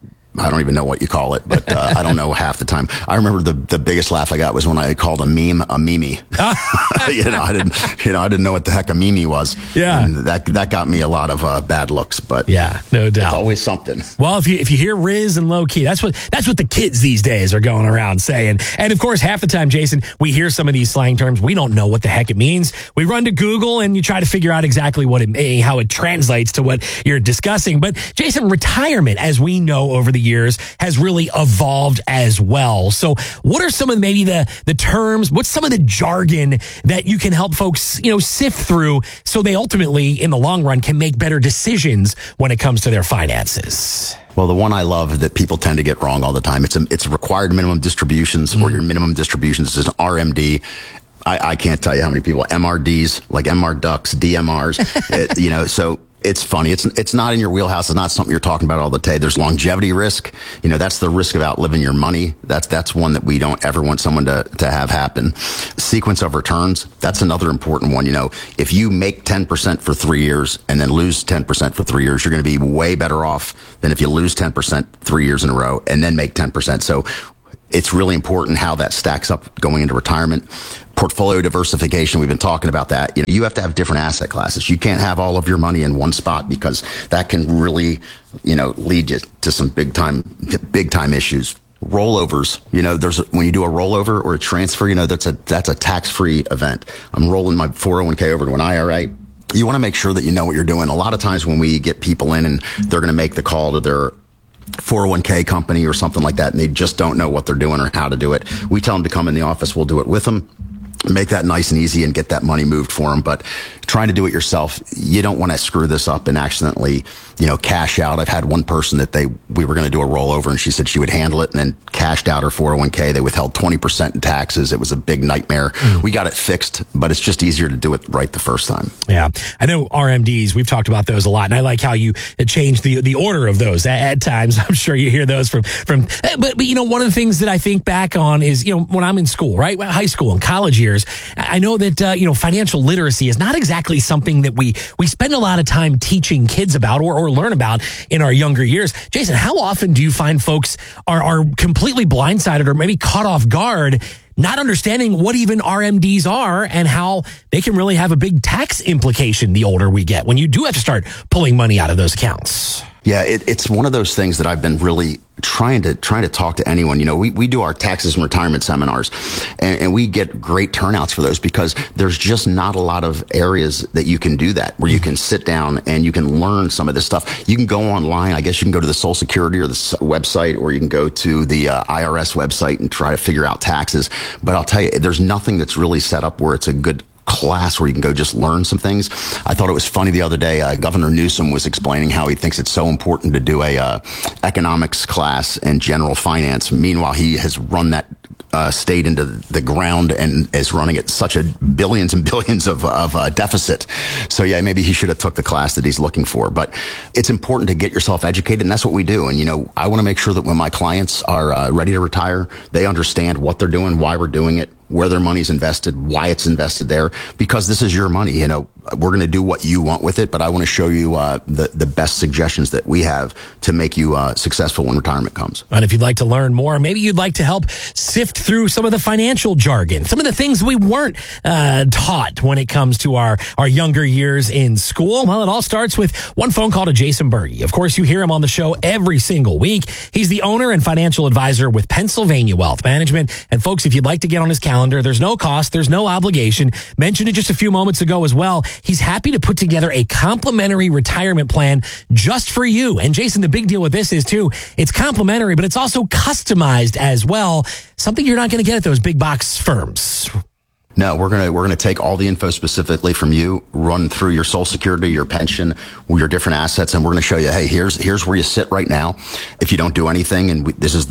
I don't even know what you call it, but uh, I don't know half the time. I remember the, the biggest laugh I got was when I called a meme a mimi. you know, I didn't, you know, I didn't know what the heck a mimi was. Yeah, and that that got me a lot of uh, bad looks. But yeah, no doubt, it's always something. Well, if you if you hear Riz and Low Key, that's what that's what the kids these days are going around saying. And of course, half the time, Jason, we hear some of these slang terms, we don't know what the heck it means. We run to Google and you try to figure out exactly what it how it translates to what you're discussing. But Jason, retirement, as we know over the years, has really evolved as well. So what are some of maybe the, the terms, what's some of the jargon that you can help folks, you know, sift through so they ultimately, in the long run, can make better decisions when it comes to their finances? Well, the one I love that people tend to get wrong all the time, it's a, it's required minimum distributions mm-hmm. or your minimum distributions is an R M D. I, I can't tell you how many people, M R Ds, like M R ducks, D M Rs, it, you know, so it's funny. It's it's not in your wheelhouse. It's not something you're talking about all the time. There's longevity risk. You know, that's the risk of outliving your money. That's that's one that we don't ever want someone to, to have happen. Sequence of returns. That's another important one. You know, if you make ten percent for three years and then lose ten percent for three years, you're going to be way better off than if you lose ten percent three years in a row and then make ten percent. So it's really important how that stacks up going into retirement. Portfolio diversification, we've been talking about that. You know, you have to have different asset classes. You can't have all of your money in one spot because that can really, you know, lead you to some big time, big time issues. Rollovers, you know, there's a, when you do a rollover or a transfer, you know, that's a that's a tax-free event. I'm rolling my four oh one k over to an I R A. You want to make sure that you know what you're doing. A lot of times when we get people in and they're going to make the call to their four oh one k company or something like that, and they just don't know what they're doing or how to do it, we tell them to come in the office. We'll do it with them. Make that nice and easy and get that money moved for them. But trying to do it yourself, you don't want to screw this up and accidentally, you know, cash out. I've had one person that they, we were going to do a rollover and she said she would handle it and then cashed out her four oh one k. They withheld twenty percent in taxes. It was a big nightmare. Mm. We got it fixed, but it's just easier to do it right the first time. Yeah. I know R M Ds, we've talked about those a lot. And I like how you changed the, the order of those at, at times. I'm sure you hear those from, from, but, but, you know, one of the things that I think back on is, you know, when I'm in school, right? High school and college years, I know that, uh, you know, financial literacy is not exactly something that we, we spend a lot of time teaching kids about or, or learn about in our younger years. Jason, how often do you find folks are, are completely blindsided or maybe caught off guard, not understanding what even R M Ds are and how they can really have a big tax implication the older we get when you do have to start pulling money out of those accounts? Yeah, it, it's one of those things that I've been really trying to trying to talk to anyone. You know, we, we do our taxes and retirement seminars, and, and we get great turnouts for those because there's just not a lot of areas that you can do that, where you can sit down and you can learn some of this stuff. You can go online. I guess you can go to the Social Security or the website, or you can go to the uh, I R S website and try to figure out taxes. But I'll tell you, there's nothing that's really set up where it's a good class where you can go just learn some things. I thought it was funny the other day, uh, Governor Newsom was explaining how he thinks it's so important to do a uh, economics class and general finance. Meanwhile, he has run that uh, state into the ground and is running at such a billions and billions of, of uh, deficit. So yeah, maybe he should have took the class that he's looking for. But it's important to get yourself educated, and that's what we do. And, you know, I want to make sure that when my clients are uh, ready to retire, they understand what they're doing, why we're doing it, where their money's invested, why it's invested there, because this is your money. You know, we're going to do what you want with it, but I want to show you uh, the, the best suggestions that we have to make you uh, successful when retirement comes. And if you'd like to learn more, maybe you'd like to help sift through some of the financial jargon, some of the things we weren't uh, taught when it comes to our, our younger years in school. Well, it all starts with one phone call to Jason Berge. Of course, you hear him on the show every single week. He's the owner and financial advisor with Pennsylvania Wealth Management. And folks, if you'd like to get on his calendar, there's no cost, there's no obligation. Mentioned it just a few moments ago as well. He's happy to put together a complimentary retirement plan just for you. And Jason, the big deal with this is too, it's complimentary, but it's also customized as well. Something you're not going to get at those big box firms. No, we're gonna we're gonna take all the info specifically from you, run through your Social Security, your pension, your different assets, and we're gonna show you, hey, here's here's where you sit right now. If you don't do anything, and we, this is the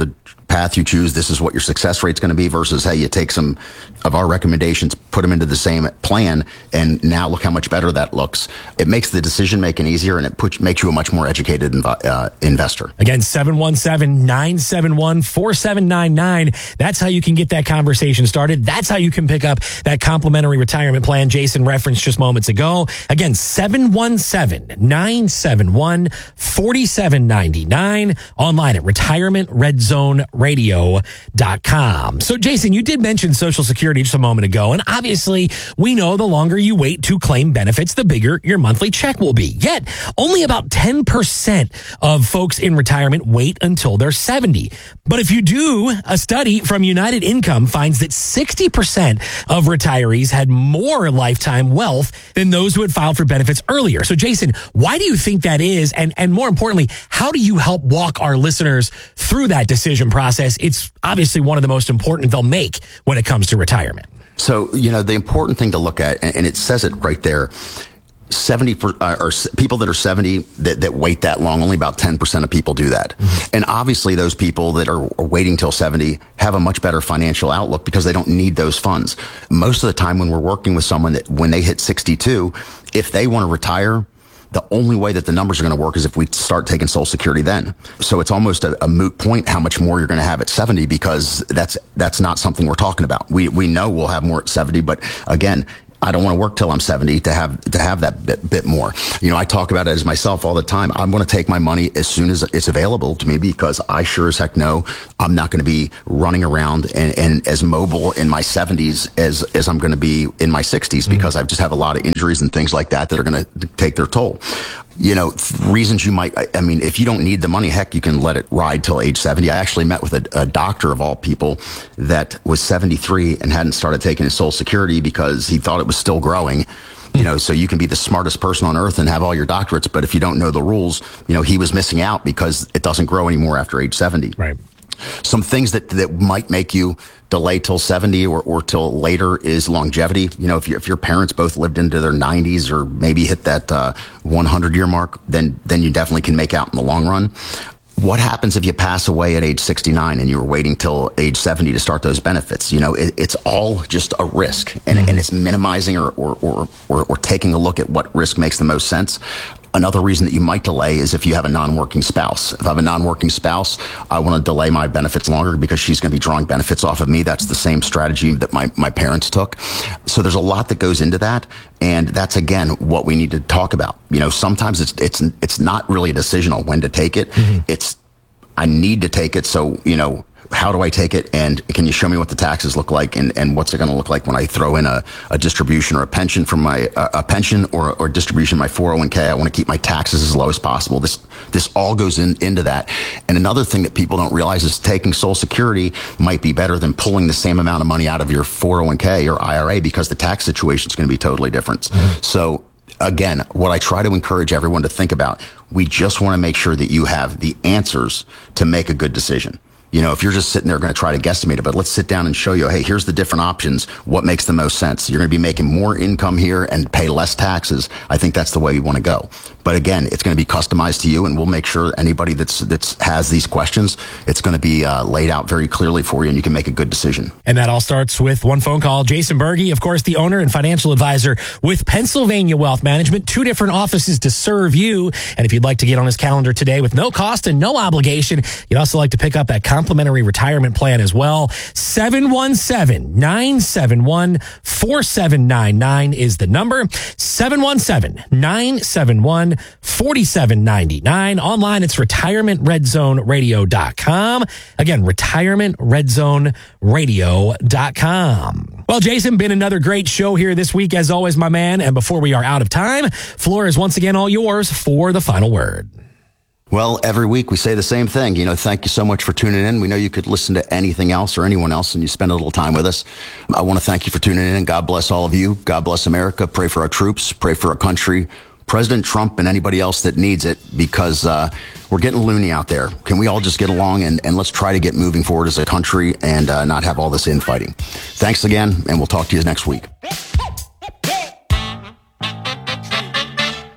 path you choose, this is what your success rate's going to be, versus, hey, you take some of our recommendations, put them into the same plan, and now look how much better that looks. It makes the decision making easier, and it puts, makes you a much more educated inv- uh, investor. Again, seven one seven, nine seven one, four seven nine nine. That's how you can get that conversation started. That's how you can pick up that complimentary retirement plan Jason referenced just moments ago. Again, seven one seven, nine seven one, four seven nine nine. Online at retirement red zone radio dot com. So, Jason, you did mention Social Security just a moment ago, and obviously we know the longer you wait to claim benefits, the bigger your monthly check will be. Yet, only about ten percent of folks in retirement wait until they're seventy. But if you do, a study from United Income finds that sixty percent of retirees had more lifetime wealth than those who had filed for benefits earlier. So, Jason, why do you think that is? And, and more importantly, how do you help walk our listeners through that decision process? It's obviously one of the most important they'll make when it comes to retirement. So, you know, the important thing to look at, and, and it says it right there, seventy per, uh, or people that are seventy that, that wait that long, only about ten percent of people do that. Mm-hmm. And obviously those people that are, are waiting till seventy have a much better financial outlook because they don't need those funds. Most of the time when we're working with someone that when they hit sixty-two, if they want to retire, the only way that the numbers are going to work is if we start taking Social Security then. So it's almost a, a moot point how much more you're going to have at seventy, because that's that's not something we're talking about. We we know we'll have more at seventy, but again, I don't want to work till I'm seventy to have to have that bit, bit more. You know, I talk about it as myself all the time. I'm going to take my money as soon as it's available to me, because I sure as heck know I'm not going to be running around and, and as mobile in my seventies as as I'm going to be in my sixties, because mm-hmm. I just have a lot of injuries and things like that that are going to take their toll. You know, reasons you might, I mean, if you don't need the money, heck, you can let it ride till age seventy. I actually met with a, a doctor of all people that was seventy-three and hadn't started taking his Social Security because he thought it was still growing. You know, so you can be the smartest person on earth and have all your doctorates, but if you don't know the rules, you know, he was missing out because it doesn't grow anymore after age seventy. Right. Some things that, that might make you delay till seventy or, or till later is longevity. You know, if, you, if your parents both lived into their nineties or maybe hit that uh, one hundred year mark, then then you definitely can make out in the long run. What happens if you pass away at age sixty-nine and you were waiting till age seventy to start those benefits? You know, it, it's all just a risk, and, mm-hmm. and it's minimizing or or, or or or taking a look at what risk makes the most sense. Another reason that you might delay is if you have a non-working spouse. If I have a non-working spouse, I want to delay my benefits longer because she's going to be drawing benefits off of me. That's the same strategy that my, my parents took. So there's a lot that goes into that. And that's, again, what we need to talk about. You know, sometimes it's it's it's not really a decision on when to take it. Mm-hmm. It's, I need to take it. So, you know, how do I take it? And can you show me what the taxes look like? And, and what's it going to look like when I throw in a, a distribution or a pension from my, uh, a pension or, or distribution, my four oh one k? I want to keep my taxes as low as possible. This, this all goes in, into that. And another thing that people don't realize is taking Social Security might be better than pulling the same amount of money out of your four oh one k or I R A, because the tax situation is going to be totally different. Mm-hmm. So, again, what I try to encourage everyone to think about, we just want to make sure that you have the answers to make a good decision. You know, if you're just sitting there going to try to guesstimate it, but let's sit down and show you, hey, here's the different options. What makes the most sense? You're going to be making more income here and pay less taxes. I think that's the way we want to go. But again, it's going to be customized to you, and we'll make sure anybody that's that's has these questions, it's going to be uh, laid out very clearly for you, and you can make a good decision. And that all starts with one phone call. Jason Berge, of course, the owner and financial advisor with Pennsylvania Wealth Management, two different offices to serve you. And if you'd like to get on his calendar today with no cost and no obligation, you'd also like to pick up that complimentary retirement plan as well. seven one seven, nine seven one, four seven nine nine is the number. seven one seven, nine seven one, four seven nine nine. Online, it's retirement red zone radio dot com. Again, retirement red zone radio dot com. Well, Jason, been another great show here this week, as always, my man. And before we are out of time, floor is once again all yours for the final word. Well, every week we say the same thing. You know, thank you so much for tuning in. We know you could listen to anything else or anyone else, and you spend a little time with us. I want to thank you for tuning in. God bless all of you. God bless America. Pray for our troops. Pray for our country, President Trump, and anybody else that needs it, because uh, we're getting loony out there. Can we all just get along and, and let's try to get moving forward as a country and uh, not have all this infighting. Thanks again, and we'll talk to you next week. Any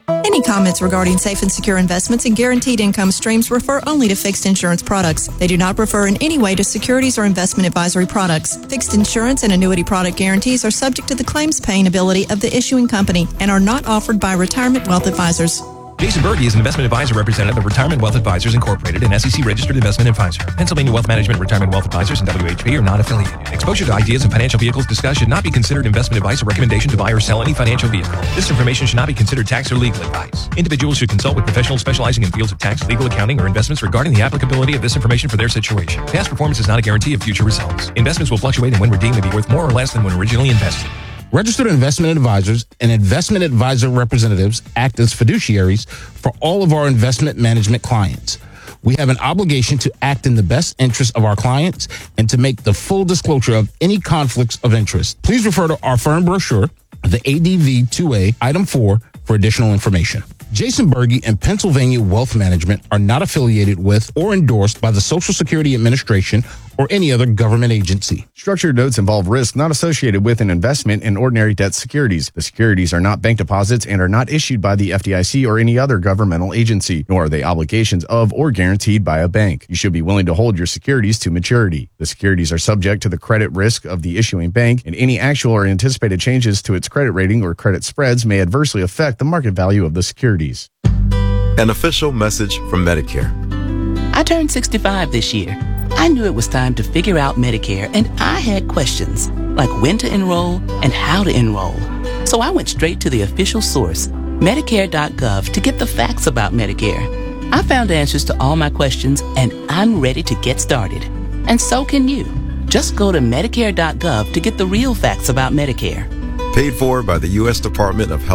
comments regarding safe and secure investments and guaranteed income streams refer only to fixed insurance products. They do not refer in any way to securities or investment advisory products. Fixed insurance and annuity product guarantees are subject to the claims paying ability of the issuing company and are not offered by Retirement Wealth Advisors. Jason Berge is an investment advisor representative of Retirement Wealth Advisors Incorporated, an S E C-registered investment advisor. Pennsylvania Wealth Management, Retirement Wealth Advisors, and W H P are not affiliated. Exposure to ideas and financial vehicles discussed should not be considered investment advice or recommendation to buy or sell any financial vehicle. This information should not be considered tax or legal advice. Individuals should consult with professionals specializing in fields of tax, legal, accounting, or investments regarding the applicability of this information for their situation. Past performance is not a guarantee of future results. Investments will fluctuate and when redeemed may be worth more or less than when originally invested. Registered investment advisors and investment advisor representatives act as fiduciaries for all of our investment management clients. We have an obligation to act in the best interest of our clients and to make the full disclosure of any conflicts of interest. Please refer to our firm brochure, the A D V two A, item four, for additional information. Jason Berge and Pennsylvania Wealth Management are not affiliated with or endorsed by the Social Security Administration or any other government agency. Structured notes involve risk not associated with an investment in ordinary debt securities. The securities are not bank deposits and are not issued by the F D I C or any other governmental agency, nor are they obligations of or guaranteed by a bank. You should be willing to hold your securities to maturity. The securities are subject to the credit risk of the issuing bank, and any actual or anticipated changes to its credit rating or credit spreads may adversely affect the market value of the securities. An official message from Medicare. I turned sixty-five this year. I knew it was time to figure out Medicare, and I had questions, like when to enroll and how to enroll. So I went straight to the official source, Medicare dot gov, to get the facts about Medicare. I found answers to all my questions, and I'm ready to get started. And so can you. Just go to Medicare dot gov to get the real facts about Medicare. Paid for by the U S Department of Health.